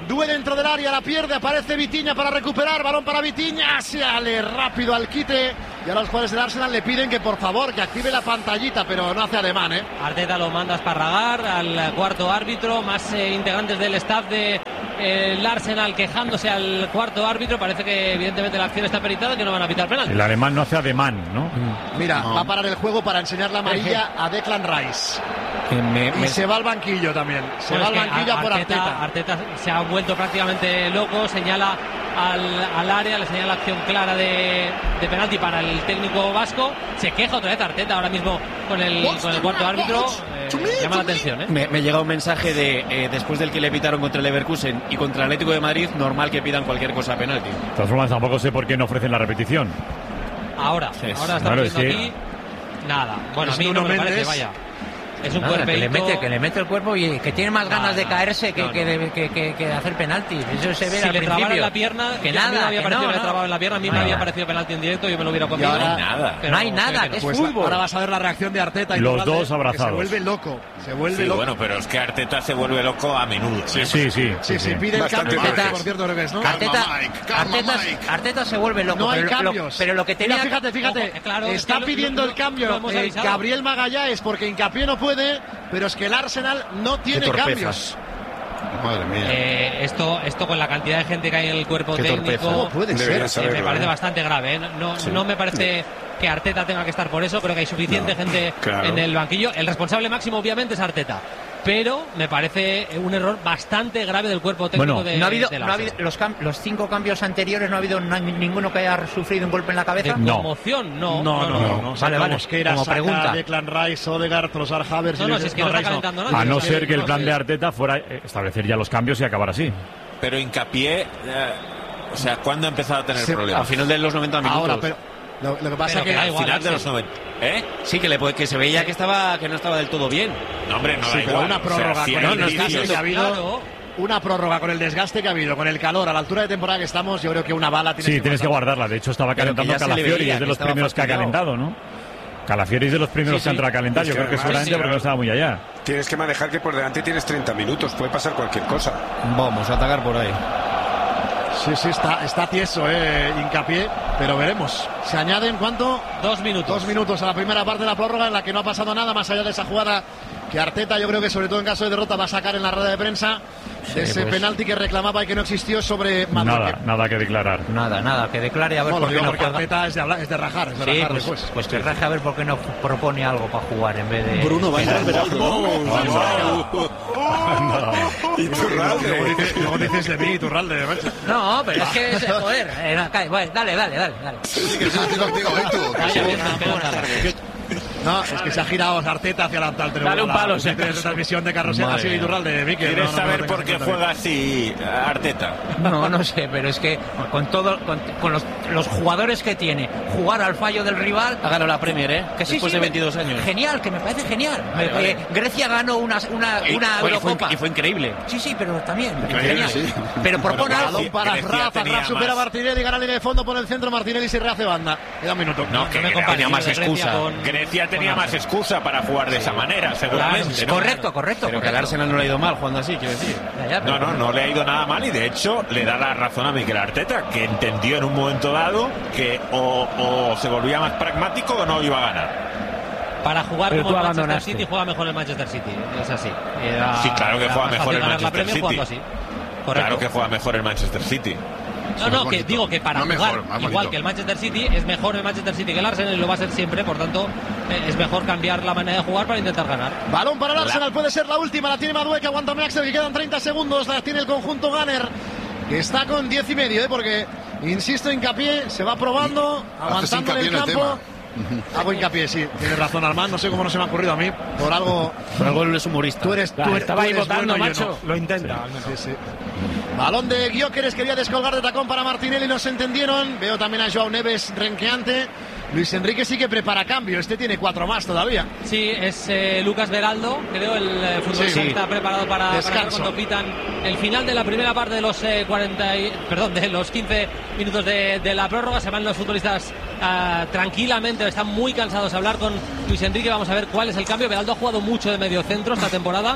Due dentro del área, la pierde, aparece Vitinha para recuperar, balón para Vitinha, sale rápido al quite y a los jugadores del Arsenal le piden que por favor que active la pantallita, pero no hace ademán, ¿eh? Arteta lo manda a esparragar al cuarto árbitro, más eh, integrantes del staff de eh, el Arsenal quejándose al cuarto árbitro, parece que evidentemente la acción está peritada y que no van a pitar penal. El alemán no hace ademán, ¿no? Mira, No. va a parar el juego para enseñar la amarilla a Declan Rice. Me, Y me- se va al banquillo también, se Bueno, va es al que banquillo Ar- por Arteta. Arteta se ha vuelto prácticamente loco, señala al, al área, le señala acción clara de, de penalti para el técnico vasco, se queja otra vez Arteta ahora mismo con el, con el cuarto árbitro, eh, llama la atención, ¿eh? Me, me llega un mensaje de eh, después del que le pitaron contra el Leverkusen y contra el Atlético de Madrid, normal que pidan cualquier cosa a penalti. De todas formas, tampoco sé por qué no ofrecen la repetición. Ahora, Sí, ahora estamos claro, es viendo que- aquí nada. Bueno, Es a mí Nuno no me parece, Méndez. vaya. Es un Nada, que le cuerpeito. mete que le mete el cuerpo y que tiene más No, ganas de no, caerse que, no, que, no. de, que, que, que de hacer penaltis. Eso se ve Si al le trabara principio. en la pierna, que yo a mí nada, me había que parecido no, que le no. trababa en la pierna, a mí me Nada. había parecido penalti en directo, yo me lo hubiera comido. ahora- No hay nada. Pero No hay nada, creo que es Pues fútbol. ahora vas a ver la reacción de Arteta y Los Iturralde, dos que abrazados. se vuelve loco, se vuelve Sí, loco. bueno, pero es que Arteta se vuelve loco a menudo. ¿eh? Sí, sí. Sí, sí, pide el Bastante cambio, veces. Arteta, por cierto, creo que es, ¿no? Arteta, Calma, Mike, calma, Arteta, Mike. Arteta se vuelve loco. No hay pero, lo- cambios. pero lo que tenía. Mira, fíjate, fíjate, Ojo, claro, es está que lo- pidiendo lo- el cambio lo hemos eh, avisado. Gabriel Magallanes porque Hincapié no puede, pero es que el Arsenal no tiene torpeza. cambios. Madre mía. Eh, esto, esto con la cantidad de gente que hay en el cuerpo Qué técnico, torpeza. ¿Cómo puede Deberían ser? eh, me saberlo, parece ¿eh? bastante grave. ¿eh? No, no me parece que Arteta tenga que estar por eso. Creo que hay suficiente gente claro. en el banquillo. El responsable máximo, obviamente, es Arteta. Pero me parece un error bastante grave del cuerpo técnico Bueno, de, No ha habido, del no ha habido Arsenal. los, cam- los cinco cambios anteriores, no ha habido na- ninguno que haya sufrido un golpe en la De cabeza. No. conmoción, no. No, no, no. no. Vale, vale. Mosquera, Como saca pregunta. Declan Rice, Odegaard, Trossard, Havertz. No, no, si es que no está Rice calentando nadie. A no o sea, ser que el no plan sé. de Arteta fuera eh, establecer ya los cambios y acabar así. Pero Hincapié, eh, o sea, ¿cuándo ha empezado a tener Se- problemas? Al final de los noventa minutos. Ahora, pero lo, lo que pasa Pero es que, que da Al igual, final de Axel. los noventa. ¿Eh? Sí, que, le, puede- que se veía que estaba que no estaba del todo bien. No, hombre, no sí, da pero igual. una O sea, prórroga si con hay el indicios- desgaste que ha habido. Claro. Una prórroga con el desgaste que ha habido, con el calor, a la altura de temporada que estamos, yo creo que una bala tienes Sí, que tienes que guardar. guardarla. De hecho, estaba Pero que calentando ya se le Calafiori, veía es de que los estaba primeros que ha fastidiado. calentado, ¿no? Calafiori es de los primeros Sí, que ha sí. entrado a calentar. Es Yo que creo que además, seguramente sí, porque no estaba muy allá. Tienes que manejar que por delante tienes treinta minutos, puede pasar cualquier cosa. Vamos a atacar por ahí. Sí, sí, está, está tieso, eh, Hincapié, pero veremos. Se añaden, ¿cuánto? Dos minutos. Dos minutos a la primera parte de la prórroga en la que no ha pasado nada, más allá de esa jugada que Arteta, yo creo que sobre todo en caso de derrota, va a sacar en la rueda de prensa de ese pues. penalti que reclamaba y que no existió sobre Madueque. Nada, nada que declarar. Nada, nada, que declare a ver No, por lo qué digo no porque juega. Arteta es de, hablar- es de rajar, es de Sí, rajar pues, después. pues que raje a ver por qué no propone algo para jugar en vez de. Bruno va a entrar Beraldo, Y tú, Luego dices, luego dices de mí, Iturralde, macho. No, pero es que es, joder. eh, no, cae, bueno, dale, dale, dale, dale. Sí, que sí, estoy contigo, ¿eh, tú? No, es que se ha girado Arteta hacia la tal Dale un palo, si de acaso. transmisión de Carrosel, Madre ha sido mía. Iturralde, Mikel. ¿Quieres no, no, saber no, por no, qué no, no, juega así eh, Arteta? No, no sé, pero es que con todo, con, con los, los jugadores que tiene, jugar al fallo del rival. Ha ganado la Premier, ¿eh? Que sí, Después sí, de veintidós años. Genial, que me parece genial. Vale, Eh, vale. eh, Grecia ganó una, una, Y una fue- y fue- Eurocopa. y fue increíble. Sí, sí, pero también. Increíble, genial. sí. Pero propone Bueno, algo. Balón para Grecia Rafa, tenía Rafa supera a más. Martinelli, gana línea de fondo, pone el centro, Martinelli se rehace banda. Queda un minuto. No, que me Gre- compares, tenía más Grecia excusa. con- Grecia tenía con más Arsenal. excusa para jugar de esa manera, seguramente. ¿no? Correcto, correcto. Pero que al correcto. Arsenal no le ha ido mal jugando así, quiero decir. Ya, ya, No, pero- no, no le ha ido nada mal y de hecho le da la razón a Mikel Arteta, que entendió en un momento dado que o, o se volvía más pragmático o no iba a ganar. Para jugar Pero como tú el Manchester abandonaste. City, juega mejor el Manchester City. Es así. Era- Sí, claro que era juega más mejor fácil el ganar la Manchester Premier City. jugando así. Correcto. Claro que juega mejor el Manchester City. No, no, que digo que para No jugar mejor, más igual bonito. que el Manchester City es mejor el Manchester City que el Arsenal y lo va a ser siempre, por tanto eh, es mejor cambiar la manera de jugar para intentar ganar. Balón para el La- Arsenal, puede ser la última, la tiene Madueque, aguanta Axel, que quedan treinta segundos, la tiene el conjunto Gunner, que está con diez y medio, ¿eh? Porque, insisto, hincapié, se va probando, aguantando en hincapié el en el campo. Hago hincapié, sí, tienes razón, Armand, no sé cómo no se me ha ocurrido a mí, por algo... Por algo él es humorista. Tú eres, tú eres, Estaba tú ahí eres votando, bueno y yo macho. no. Lo intenta. Sí, sí. Balón de Gyökeres, quería descolgar de tacón para Martinelli, no se entendieron. Veo también a Joao Neves renqueante. Luis Enrique sí que prepara cambio, este tiene cuatro más todavía. Sí, es eh, Lucas Beraldo, creo, el eh, futbolista Sí. que está preparado para, para Descanso. cuando pitan el final de la primera parte de los eh, cuarenta y- perdón, de los quince minutos de, de la prórroga. Se van los futbolistas ah, tranquilamente, están muy cansados de hablar con Luis Enrique. Vamos a ver cuál es el cambio. Beraldo ha jugado mucho de medio centro esta temporada.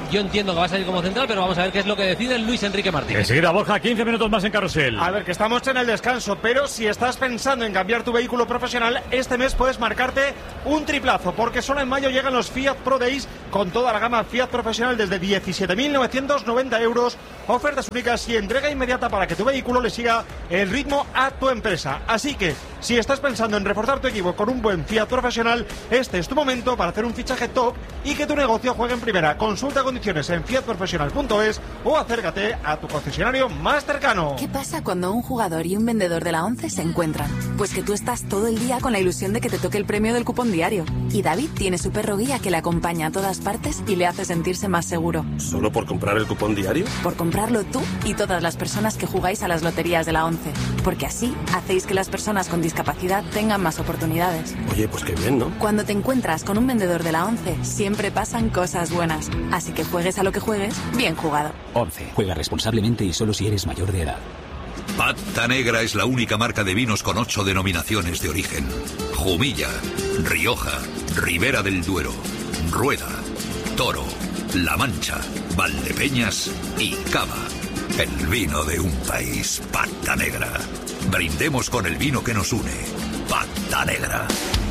Yo entiendo que va a salir como central, pero vamos a ver qué es lo que decide Luis Enrique Martínez. Enseguida, Borja, quince minutos más en Carrusel. A ver, que estamos en el descanso, pero si estás pensando en cambiar tu vehículo profesional, este mes puedes marcarte un triplazo, porque solo en mayo llegan los Fiat Pro Days con toda la gama Fiat profesional desde diecisiete mil novecientos noventa euros, ofertas únicas y entrega inmediata para que tu vehículo le siga el ritmo a tu empresa. Así que, si estás pensando en reforzar tu equipo con un buen Fiat profesional, este es tu momento para hacer un fichaje top y que tu negocio juegue en primera. Consulta condiciones en fiat profesional punto es o acércate a tu concesionario más cercano. ¿Qué pasa cuando un jugador y un vendedor de la ONCE se encuentran? Pues que tú estás todo el día con la ilusión de que te toque el premio del cupón diario. Y David tiene su perro guía que le acompaña a todas partes y le hace sentirse más seguro. ¿Solo por comprar el cupón diario? Por comprarlo tú y todas las personas que jugáis a las loterías de la ONCE. Porque así hacéis que las personas con discapacidad tengan más oportunidades. Oye, pues qué bien, ¿no? Cuando te encuentras con un vendedor de la ONCE, siempre pasan cosas buenas. Así que juegues a lo que juegues, bien jugado. ONCE. Juega responsablemente y solo si eres mayor de edad. Pata Negra es la única marca de vinos con ocho denominaciones de origen. Jumilla, Rioja, Ribera del Duero, Rueda, Toro, La Mancha, Valdepeñas y Cava. El vino de un país, Pata Negra. Brindemos con el vino que nos une. Pata Negra.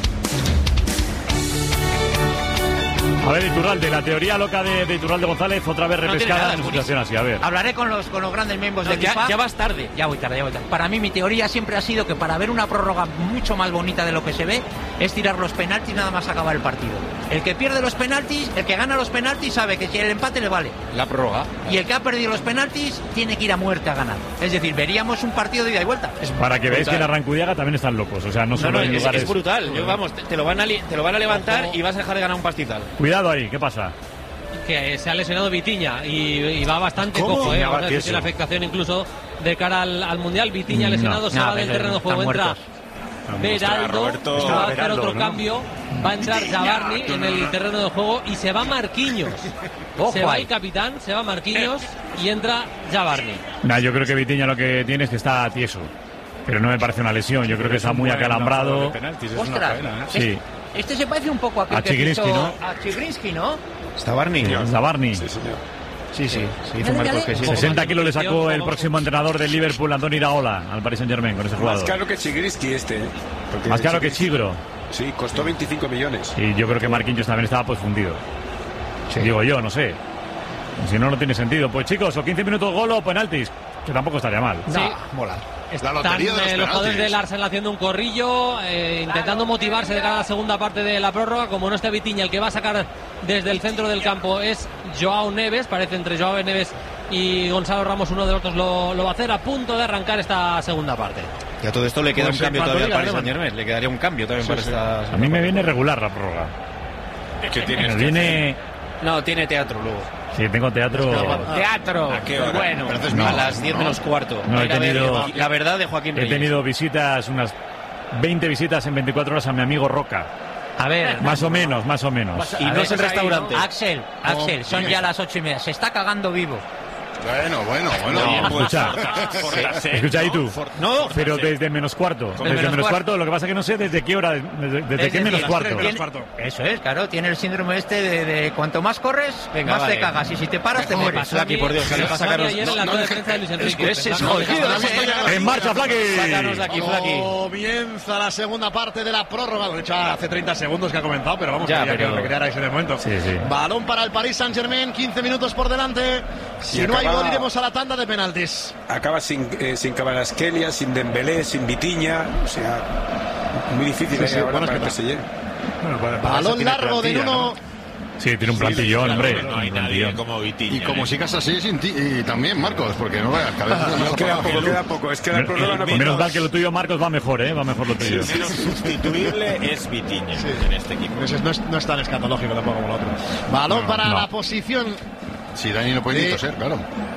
A ver, Iturralde, la teoría loca de, de Iturralde González, otra vez repescada en una situación así, a ver. Hablaré con los, con los grandes miembros no, de ya, FIFA. Ya vas tarde. Ya voy tarde, ya voy tarde. Para mí mi teoría siempre ha sido que para ver una prórroga mucho más bonita de lo que se ve, es tirar los penaltis nada más acabar el partido. El que pierde los penaltis, el que gana los penaltis sabe que si el empate le vale. La prórroga. Y el que ha perdido los penaltis tiene que ir a muerte a ganar. Es decir, veríamos un partido de ida y vuelta. Es Para que veáis que en Arrancudiaga también están locos, o sea, no solo no, no, en es, lugares... es brutal. Yo, vamos, te, te, lo van a li- te lo van a levantar Ojo. Y vas a dejar de ganar un pastizal. Cuidado ahí, ¿qué pasa? Que se ha lesionado Vitiña y, y va bastante ¿Cómo? cojo, ¿eh? Vamos a ver si eso. tiene afectación incluso de cara al, al Mundial. Vitiña lesionado, no, se no, va del terreno de juego, entra Beraldo, Roberto, va a hacer Beraldo, otro ¿no? cambio, va a entrar Zabarni en el terreno de juego y se va Marquinhos. Ojo se va ahí. el capitán, se va Marquinhos y entra Zabarni. Nah, yo creo que Vitiña lo que tiene es que está tieso, pero no me parece una lesión, yo creo que está muy acalambrado. Ostras, Sí. este se parece un poco a, A Chigrinsky, ¿no? a Chigrinsky, ¿no? Está Barney. Está Barney. Sí, señor. Sí, sí. sí Dale, Marcos, dale. que sí. sesenta kilos le sacó el próximo entrenador del Liverpool, Andoni Iraola, al Paris Saint-Germain con ese Más jugador. caro que Chigrinsky este. ¿eh? Porque Más caro que Chigrinsky- Chigro. Sí, costó veinticinco millones. Y yo creo que Marquinhos también estaba pues fundido. Digo yo, no sé. Si no, no tiene sentido. Pues chicos, o quince minutos gol o penaltis, que tampoco estaría mal. Sí. mola. Están lotería de los eh, los penaltis. jugadores del Arsenal haciendo un corrillo, eh, intentando motivarse de cara a la segunda parte de la prórroga. Como no esté Vitiña, el que va a sacar desde el centro del campo es Joao Neves. Parece entre Joao Neves y Gonzalo Ramos, uno de los otros lo, lo va a hacer. A punto de arrancar esta segunda parte. Y a todo esto le queda Pues un cambio en todavía al Madrid, Paris además. Saint-Germain. Le quedaría un cambio también Sí, para sí. esta... A mí me viene regular la prórroga. ¿Qué tienes Me que viene... No, tiene teatro luego. Sí, tengo teatro... Teatro. ¿A qué hora? Bueno, No, a las diez menos cuarto. No, he Ir a ver tenido- La verdad de Joaquín He Reyes. tenido visitas, unas veinte visitas en veinticuatro horas a mi amigo Roca. A ver. Más o menos, más o menos. Y no es el restaurante. Axel, Axel, son ya las ocho y media. Se está cagando vivo. Bueno, bueno, bueno. No, pues, escucha, sí. escucha ahí tú. No, Pero desde menos cuarto. Desde menos menos cuarto. cuarto, lo que pasa es que no sé desde qué hora, desde, desde Es qué menos decir, cuarto. tiene- Eso es, claro, tiene el síndrome este de, de cuanto más corres, Venga, más vale. te cagas. Y si te paras, te Me mueres. pasó a Flaky, mí- por Dios, me sale para pasó a mí sacarnos- ayer en la no, rueda no, de prensa de Luis Enrique. ese es Pensando- jodido. En marcha, Flaky. Sácanos de aquí, Flaky. Comienza la segunda parte de la prórroga. Lo he hecho hace treinta segundos que ha comenzado, pero vamos, Ya, quería pero- que me crearais en el momento. Sí, sí. Balón para el Paris Saint-Germain, quince minutos por delante. Si Y no hay acaba- gol, iremos a la tanda de penaltis. Acaba sin, eh, sin Kvaratskhelia, sin Dembélé, sin Vitiña. O sea, muy difícil Sí, eh, sí, ahora bueno, para es el que P S G. Balón tiene largo de plantilla, uno. Sí, tiene un plantillón, hombre. No hay Un nadie plantillón. como Vitiña. Y como ¿eh? sigas así, sin ti, y también Marcos, porque no veas, cada vez No, queda poco, queda poco. Es que la prórroga no Menos mal que lo tuyo, Marcos, va mejor, ¿eh? Va mejor lo tuyo. El menos sustituible es Vitiña en este equipo. Ese no es, no es tan escatológico tampoco como el otro. Balón No, para no. la posición. Si Dani no puede ni Sí. toser, claro.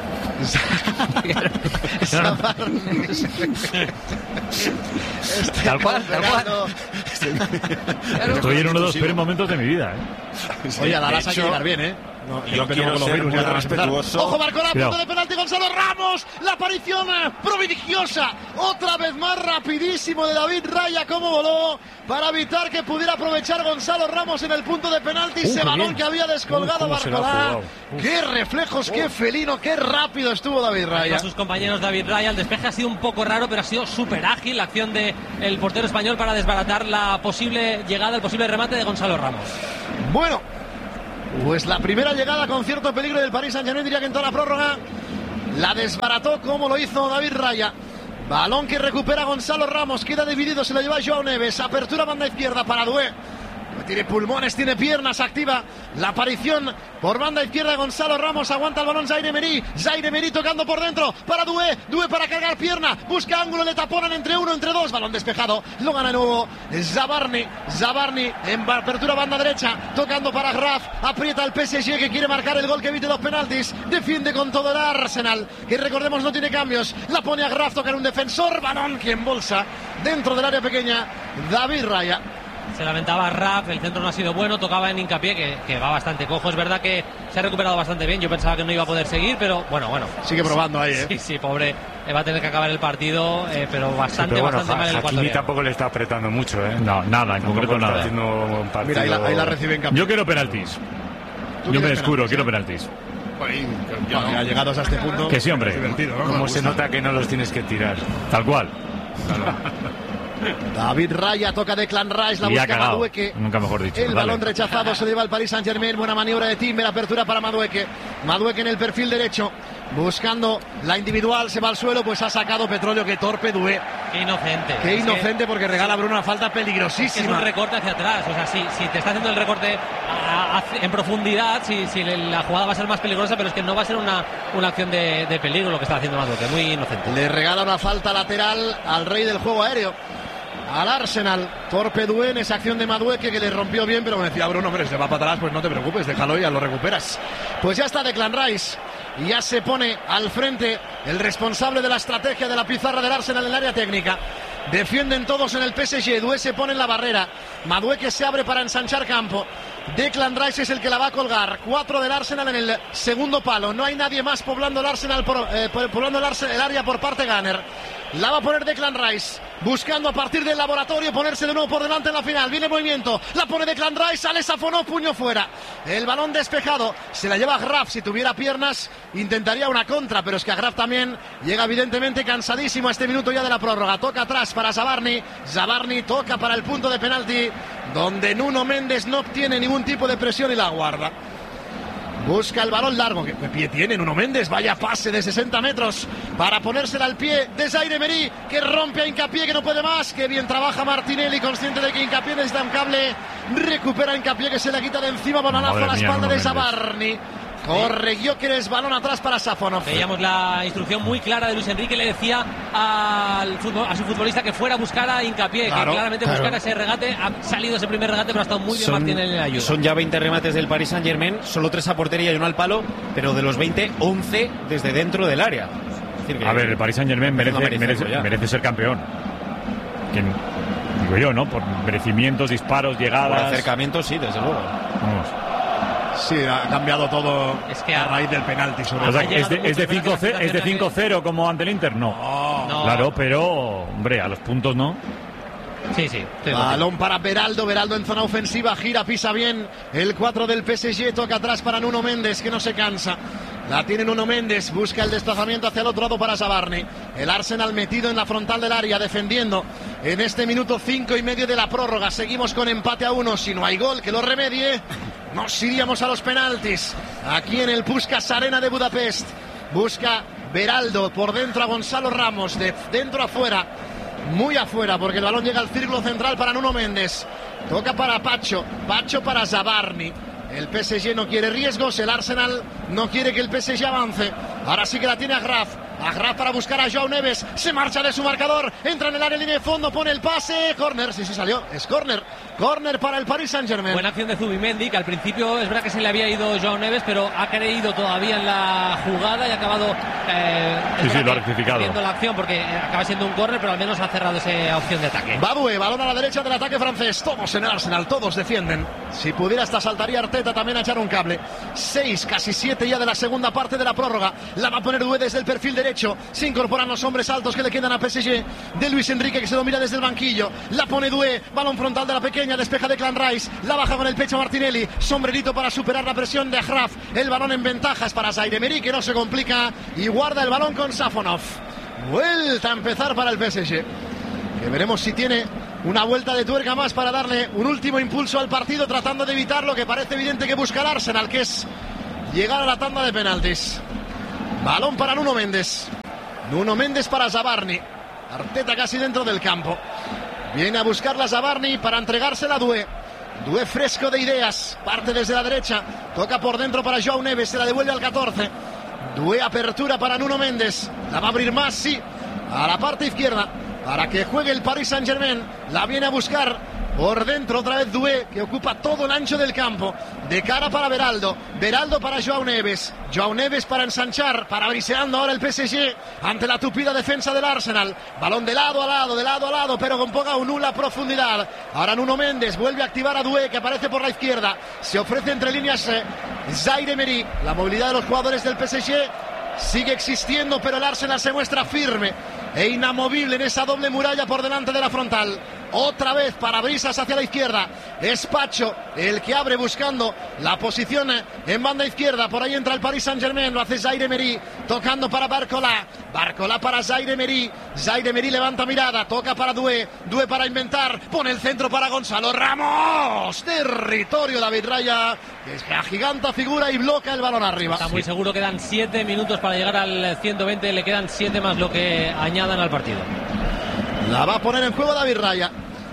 Tal cual, tal cual. Estoy en uno de los peores momentos de mi vida, ¿eh? Oye, a la De Lasa hay que hecho- llegar bien, ¿eh? No, yo quiero ser muy respetuoso. Ojo, marcó la punta de penalti Gonzalo Ramos. La aparición prodigiosa. Otra vez más rapidísimo de David Raya. Cómo voló para evitar que pudiera aprovechar Gonzalo Ramos en el punto de penalti. Uh, Ese balón bien. que había descolgado uh, Barcolá. Qué reflejos, uh. qué felino, qué rápido estuvo David Raya. A sus compañeros David Raya. El despeje ha sido un poco raro, pero ha sido súper ágil la acción del portero español para desbaratar la posible llegada, el posible remate de Gonzalo Ramos. Bueno, pues la primera llegada con cierto peligro del Paris Saint-Germain, diría que en toda la prórroga la desbarató como lo hizo David Raya. Balón que recupera Gonzalo Ramos, queda dividido, se lo lleva Joao Neves. Apertura banda izquierda para Doué. Tiene pulmones, tiene piernas, activa la aparición por banda izquierda de Gonzalo Ramos. Aguanta el balón Zaire Emery. Zaire Emery tocando por dentro para Doué. Doué para cargar pierna. Busca ángulo, le taponan entre uno, entre dos. Balón despejado. Lo gana de nuevo Zabarni. Zabarni en apertura banda derecha. Tocando para Graf. Aprieta el P S G que quiere marcar el gol que evite los penaltis. Defiende con todo el Arsenal, que recordemos no tiene cambios. La pone a Graf, toca en un defensor. Balón que embolsa dentro del área pequeña David Raya. Se lamentaba Raf, el centro no ha sido bueno, tocaba en Hincapié, que, que va bastante cojo. Es verdad que se ha recuperado bastante bien, yo pensaba que no iba a poder seguir, pero bueno, bueno. Sigue probando sí, ahí, ¿eh? Sí, sí, pobre, va a tener que acabar el partido, eh, pero bastante, sí, pero bueno, bastante mal el ecuatoriano. Hakimi tampoco le está apretando mucho, ¿eh? No, nada, en concreto nada. Un Mira, ahí la, ahí la recibe en campo. Yo quiero penaltis. Yo me descuro, quiero penaltis. Ahí, ya, no. Ya llegados a este punto. Que sí, hombre. ¿No? Como se nota que no los tienes que tirar. Tal cual. David Raya toca de Declan Rice, la y busca Madueque. Nunca mejor dicho. El Dale. balón rechazado se lleva al Paris Saint-Germain. Buena maniobra de Timber, apertura para Madueque. Madueque en el perfil derecho, buscando la individual, se va al suelo, pues ha sacado Petróleo. Que torpe Doué. Qué inocente. Qué es inocente que, porque regala a Bruno una falta peligrosísima. Es, que es un recorte hacia atrás. O sea, si, si te está haciendo el recorte a, a, en profundidad, si, si la jugada va a ser más peligrosa, pero es que no va a ser una, una acción de, de peligro lo que está haciendo Madueque. Muy inocente. Le regala una falta lateral al rey del juego aéreo, al Arsenal. Torpe Doué en esa acción de Madueque, que le rompió bien, pero me decía Bruno, hombre, se va para atrás, pues no te preocupes, déjalo y ya lo recuperas. Pues ya está Declan Rice, y ya se pone al frente el responsable de la estrategia de la pizarra del Arsenal en el área técnica. Defienden todos en el P S G, Doué se pone en la barrera, Madueque se abre para ensanchar campo. Declan Rice es el que la va a colgar. Cuatro del Arsenal en el segundo palo. No hay nadie más poblando el Arsenal por, eh, poblando el, Arsenal, el área por parte Gunner. La va a poner Declan Rice, buscando a partir del laboratorio ponerse de nuevo por delante en la final. Viene el movimiento, la pone Declan Rice, sale Safonov, puño fuera. El balón despejado, se la lleva Graf. Si tuviera piernas intentaría una contra, pero es que a Graf también llega evidentemente cansadísimo a este minuto ya de la prórroga. Toca atrás para Zabarni. Zabarni toca para el punto de penalti, donde Nuno Méndez no obtiene ningún tipo de presión y la guarda. Busca el balón largo. ¿Qué pie tiene Nuno Méndez? Vaya pase de sesenta metros para ponérsela al pie de Zaire Emery, que rompe a Hincapié, que no puede más. Que bien trabaja Martinelli, consciente de que Hincapié necesita un cable. Recupera Hincapié, que se la quita de encima. Balonazo a la espalda de Zabarni. Corre Gyökeres, balón atrás para Safonov. Veíamos la instrucción muy clara de Luis Enrique. Le decía al fútbol, a su futbolista que fuera a buscar a Hincapié, claro, que claramente claro. buscara ese regate. Ha salido ese primer regate, pero ha estado muy bien Martínez en la ayuda. Son ya veinte remates del Paris Saint-Germain, solo tres a portería y uno al palo, pero de los veinte, once desde dentro del área. Es decir, que a ver, el Paris Saint-Germain merece, merece, merece ser campeón. Que, digo yo, ¿no? Por merecimientos, disparos, llegadas. Por acercamientos, sí, desde luego. Vamos. Sí, ha cambiado todo es que a raíz del penalti. Sobre o sea, ¿Es de cinco cero como ante el Inter? No. No. no. Claro, pero, hombre, a los puntos no. Sí, sí. Balón para Beraldo, Beraldo en zona ofensiva, gira, pisa bien. El cuatro del P S G, toca atrás para Nuno Méndez, que no se cansa. La tiene Nuno Méndez, busca el desplazamiento hacia el otro lado para Zabarni. El Arsenal metido en la frontal del área, defendiendo en este minuto cinco y medio de la prórroga. Seguimos con empate a uno, si no hay gol que lo remedie, nos iríamos a los penaltis. Aquí en el Puskás Arena de Budapest. Busca Beraldo por dentro a Gonzalo Ramos, de dentro a afuera. Muy afuera, porque el balón llega al círculo central para Nuno Méndez. Toca para Pacho, Pacho para Zabarni. El P S G no quiere riesgos, el Arsenal no quiere que el P S G avance. Ahora sí que la tiene a Graf. Agraf para buscar a Joao Neves. Se marcha de su marcador. Entra en el área, línea de fondo. Pone el pase. Corner. Sí, sí salió. Es corner. Corner para el Paris Saint-Germain. Buena acción de Zubimendi, que al principio es verdad que se le había ido Joao Neves, pero ha creído todavía en la jugada y ha acabado eh, sí, sí, lo ha rectificado. viendo la acción porque acaba siendo un córner, pero al menos ha cerrado esa opción de ataque. Badue, balón a la derecha del ataque francés. Todos en el Arsenal, todos defienden. Si pudiera hasta saltaría Arteta también a echar un cable. Seis, casi siete ya de la segunda parte de la prórroga. La va a poner Doué desde el perfil derecho. Se incorporan los hombres altos que le quedan a P S G. De Luis Enrique, que se lo mira desde el banquillo. La pone Doué, balón frontal de la pequeña, despeja de Clan Rice. La baja con el pecho Martinelli. Sombrerito para superar la presión de Agraf. El balón en ventaja es para Zaire Emery, que no se complica y guarda el balón con Safonov. Vuelta a empezar para el P S G, que veremos si tiene una vuelta de tuerca más para darle un último impulso al partido, tratando de evitar lo que parece evidente que busca el Arsenal, que es llegar a la tanda de penaltis. Balón para Nuno Méndez. Nuno Méndez para Zabarni. Arteta casi dentro del campo. Viene a buscarla Zabarni para entregársela a Doué. Doué fresco de ideas. Parte desde la derecha. Toca por dentro para Joao Neves. Se la devuelve al catorce. Doué, apertura para Nuno Méndez. La va a abrir más, sí. A la parte izquierda. Para que juegue el Paris Saint-Germain. La viene a buscar por dentro otra vez Doué, que ocupa todo el ancho del campo. De cara para Beraldo. Beraldo para Joao Neves. Joao Neves para ensanchar. Para briseando ahora el P S G ante la tupida defensa del Arsenal. Balón de lado a lado, de lado a lado, pero con poca o nula profundidad. Ahora Nuno Méndez vuelve a activar a Doué, que aparece por la izquierda. Se ofrece entre líneas eh, Zaire Emery. La movilidad de los jugadores del P S G sigue existiendo, pero el Arsenal se muestra firme e inamovible en esa doble muralla por delante de la frontal. Otra vez parabrisas hacia la izquierda. Es Pacho el que abre buscando la posición en banda izquierda. Por ahí entra el Paris Saint-Germain. Lo hace Zaire Emery. Tocando para Barcola. Barcola para Zaire Emery. Zaire Emery levanta mirada. Toca para Doué. Doué para inventar. Pone el centro para Gonzalo Ramos. Territorio David Raya. Es que agiganta figura y bloca el balón arriba. Está muy seguro. Quedan siete minutos para llegar al ciento veinte. Le quedan siete más lo que añadan al partido. La va a poner en juego David Raya.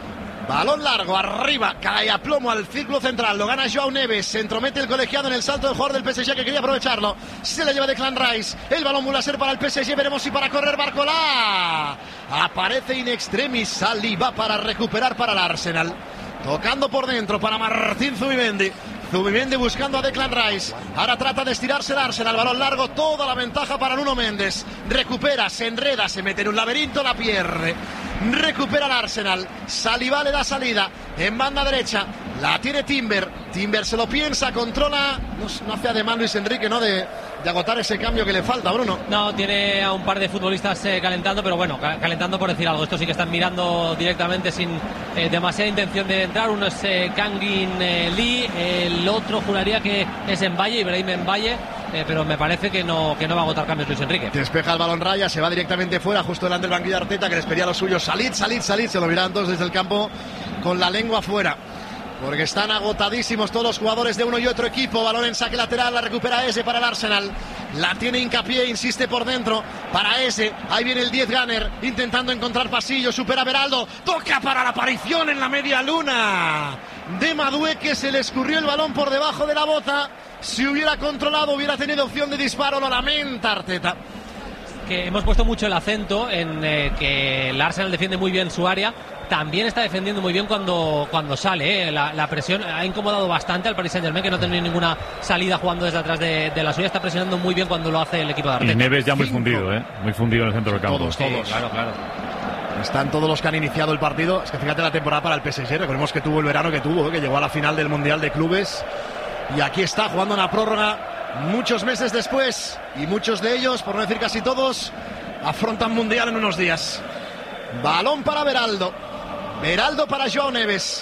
Balón largo, arriba, cae a plomo al círculo central, lo gana Joao Neves, se entromete el colegiado en el salto del jugador del P S G que quería aprovecharlo, se le lleva de Clan Rice, el balón vuelve a ser para el P S G, veremos si para correr Barcola, aparece in extremis, Saliba para recuperar para el Arsenal, tocando por dentro para Martín Zubimendi. Zubimendi buscando a Declan Rice. Ahora trata de estirarse el Arsenal. Balón largo, toda la ventaja para Nuno Méndez. Recupera, se enreda, se mete en un laberinto, la pierde. Recupera el Arsenal. Saliba le da salida. En banda derecha. La tiene Timber. Timber se lo piensa, controla. No, no hace ademán Luis Enrique, ¿no? De, de agotar ese cambio que le falta, Bruno. No, tiene a un par de futbolistas eh, calentando, pero bueno, calentando por decir algo. Estos sí que están mirando directamente sin eh, demasiada intención de entrar. Uno es eh, Kangin eh, Lee. El otro juraría que es Mbaye, Ibrahim Mbaye. Eh, pero me parece que no, que no va a agotar cambios Luis Enrique. Despeja el balón Raya, se va directamente fuera, justo delante del banquillo de Arteta, que les pedía a los suyos: salid, salid, salid. Se lo miran todos desde el campo con la lengua fuera, porque están agotadísimos todos los jugadores de uno y otro equipo. Balón en saque lateral, la recupera Eze para el Arsenal. La tiene Hincapié, insiste por dentro para Eze. Ahí viene el diez Gunner, intentando encontrar pasillo, supera Beraldo. Toca para la aparición en la media luna de Madué, que se le escurrió el balón por debajo de la bota. Si hubiera controlado, hubiera tenido opción de disparo. Lo lamenta Arteta. Que hemos puesto mucho el acento en eh, que el Arsenal defiende muy bien su área. También está defendiendo muy bien cuando, cuando sale. ¿eh? La, la presión ha incomodado bastante al Paris Saint-Germain, que no tiene ninguna salida jugando desde atrás de, de la suya. Está presionando muy bien cuando lo hace el equipo de Arteta. Y Neves ya muy Cinco. fundido, ¿eh? Muy fundido en el centro del campo. Todos, todos. Sí, claro, claro. Están todos los que han iniciado el partido. Es que fíjate la temporada para el P S G. Recordemos que tuvo el verano que tuvo, ¿eh? Que llegó a la final del Mundial de Clubes. Y aquí está jugando una prórroga muchos meses después. Y muchos de ellos, por no decir casi todos, afrontan Mundial en unos días. Balón para Beraldo. Beraldo para Joao Neves.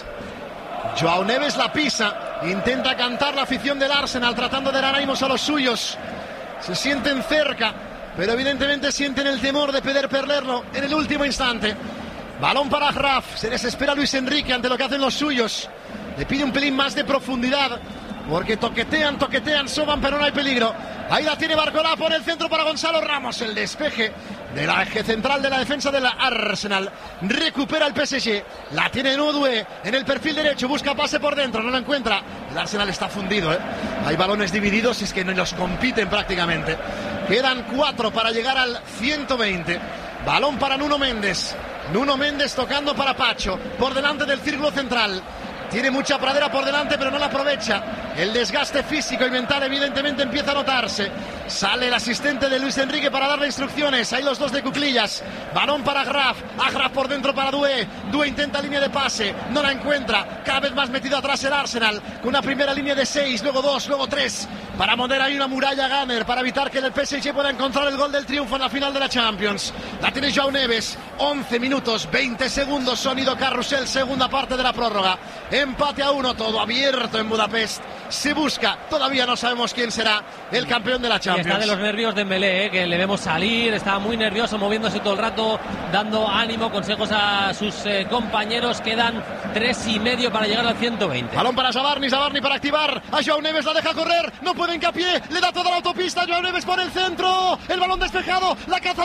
Joao Neves la pisa. Intenta cantar la afición del Arsenal, tratando de dar ánimos a los suyos. Se sienten cerca, pero evidentemente sienten el temor de poder perderlo en el último instante. Balón para Agraf. Se desespera Luis Enrique ante lo que hacen los suyos. Le pide un pelín más de profundidad, porque toquetean, toquetean, soban, pero no hay peligro. Ahí la tiene Barcolá por el centro para Gonzalo Ramos. El despeje de la eje central de la defensa del Arsenal. Recupera el P S G. La tiene Nudue en el perfil derecho. Busca pase por dentro. No la encuentra. El Arsenal está fundido, ¿eh? Hay balones divididos y es que no los compiten prácticamente. Quedan cuatro para llegar al ciento veinte. Balón para Nuno Méndez. Nuno Méndez tocando para Pacho. Por delante del círculo central. Tiene mucha pradera por delante, pero no la aprovecha. El desgaste físico y mental evidentemente empieza a notarse. Sale el asistente de Luis Enrique para darle instrucciones. Hay los dos de cuclillas. Balón para Graf. Agraf por dentro para Doué. Doué intenta línea de pase. No la encuentra. Cada vez más metido atrás el Arsenal. Con una primera línea de seis, luego dos, luego tres. Para poner ahí una muralla Gunner. Para evitar que el P S G pueda encontrar el gol del triunfo en la final de la Champions. La tiene Joao Neves. once minutos, veinte segundos. Sonido carrusel, segunda parte de la prórroga. Empate a uno, todo abierto en Budapest. Se busca, todavía no sabemos quién será el campeón de la Champions. Y está de los nervios de Dembélé, ¿eh? Que le vemos salir, está muy nervioso, moviéndose todo el rato, dando ánimo, consejos a sus eh, compañeros. Quedan tres y medio para llegar al ciento veinte. Balón para Zabarni, Zabarni para activar. A Joao Neves la deja correr, no puede hincapié, le da toda la autopista. Joao Neves por el centro, el balón despejado, la caza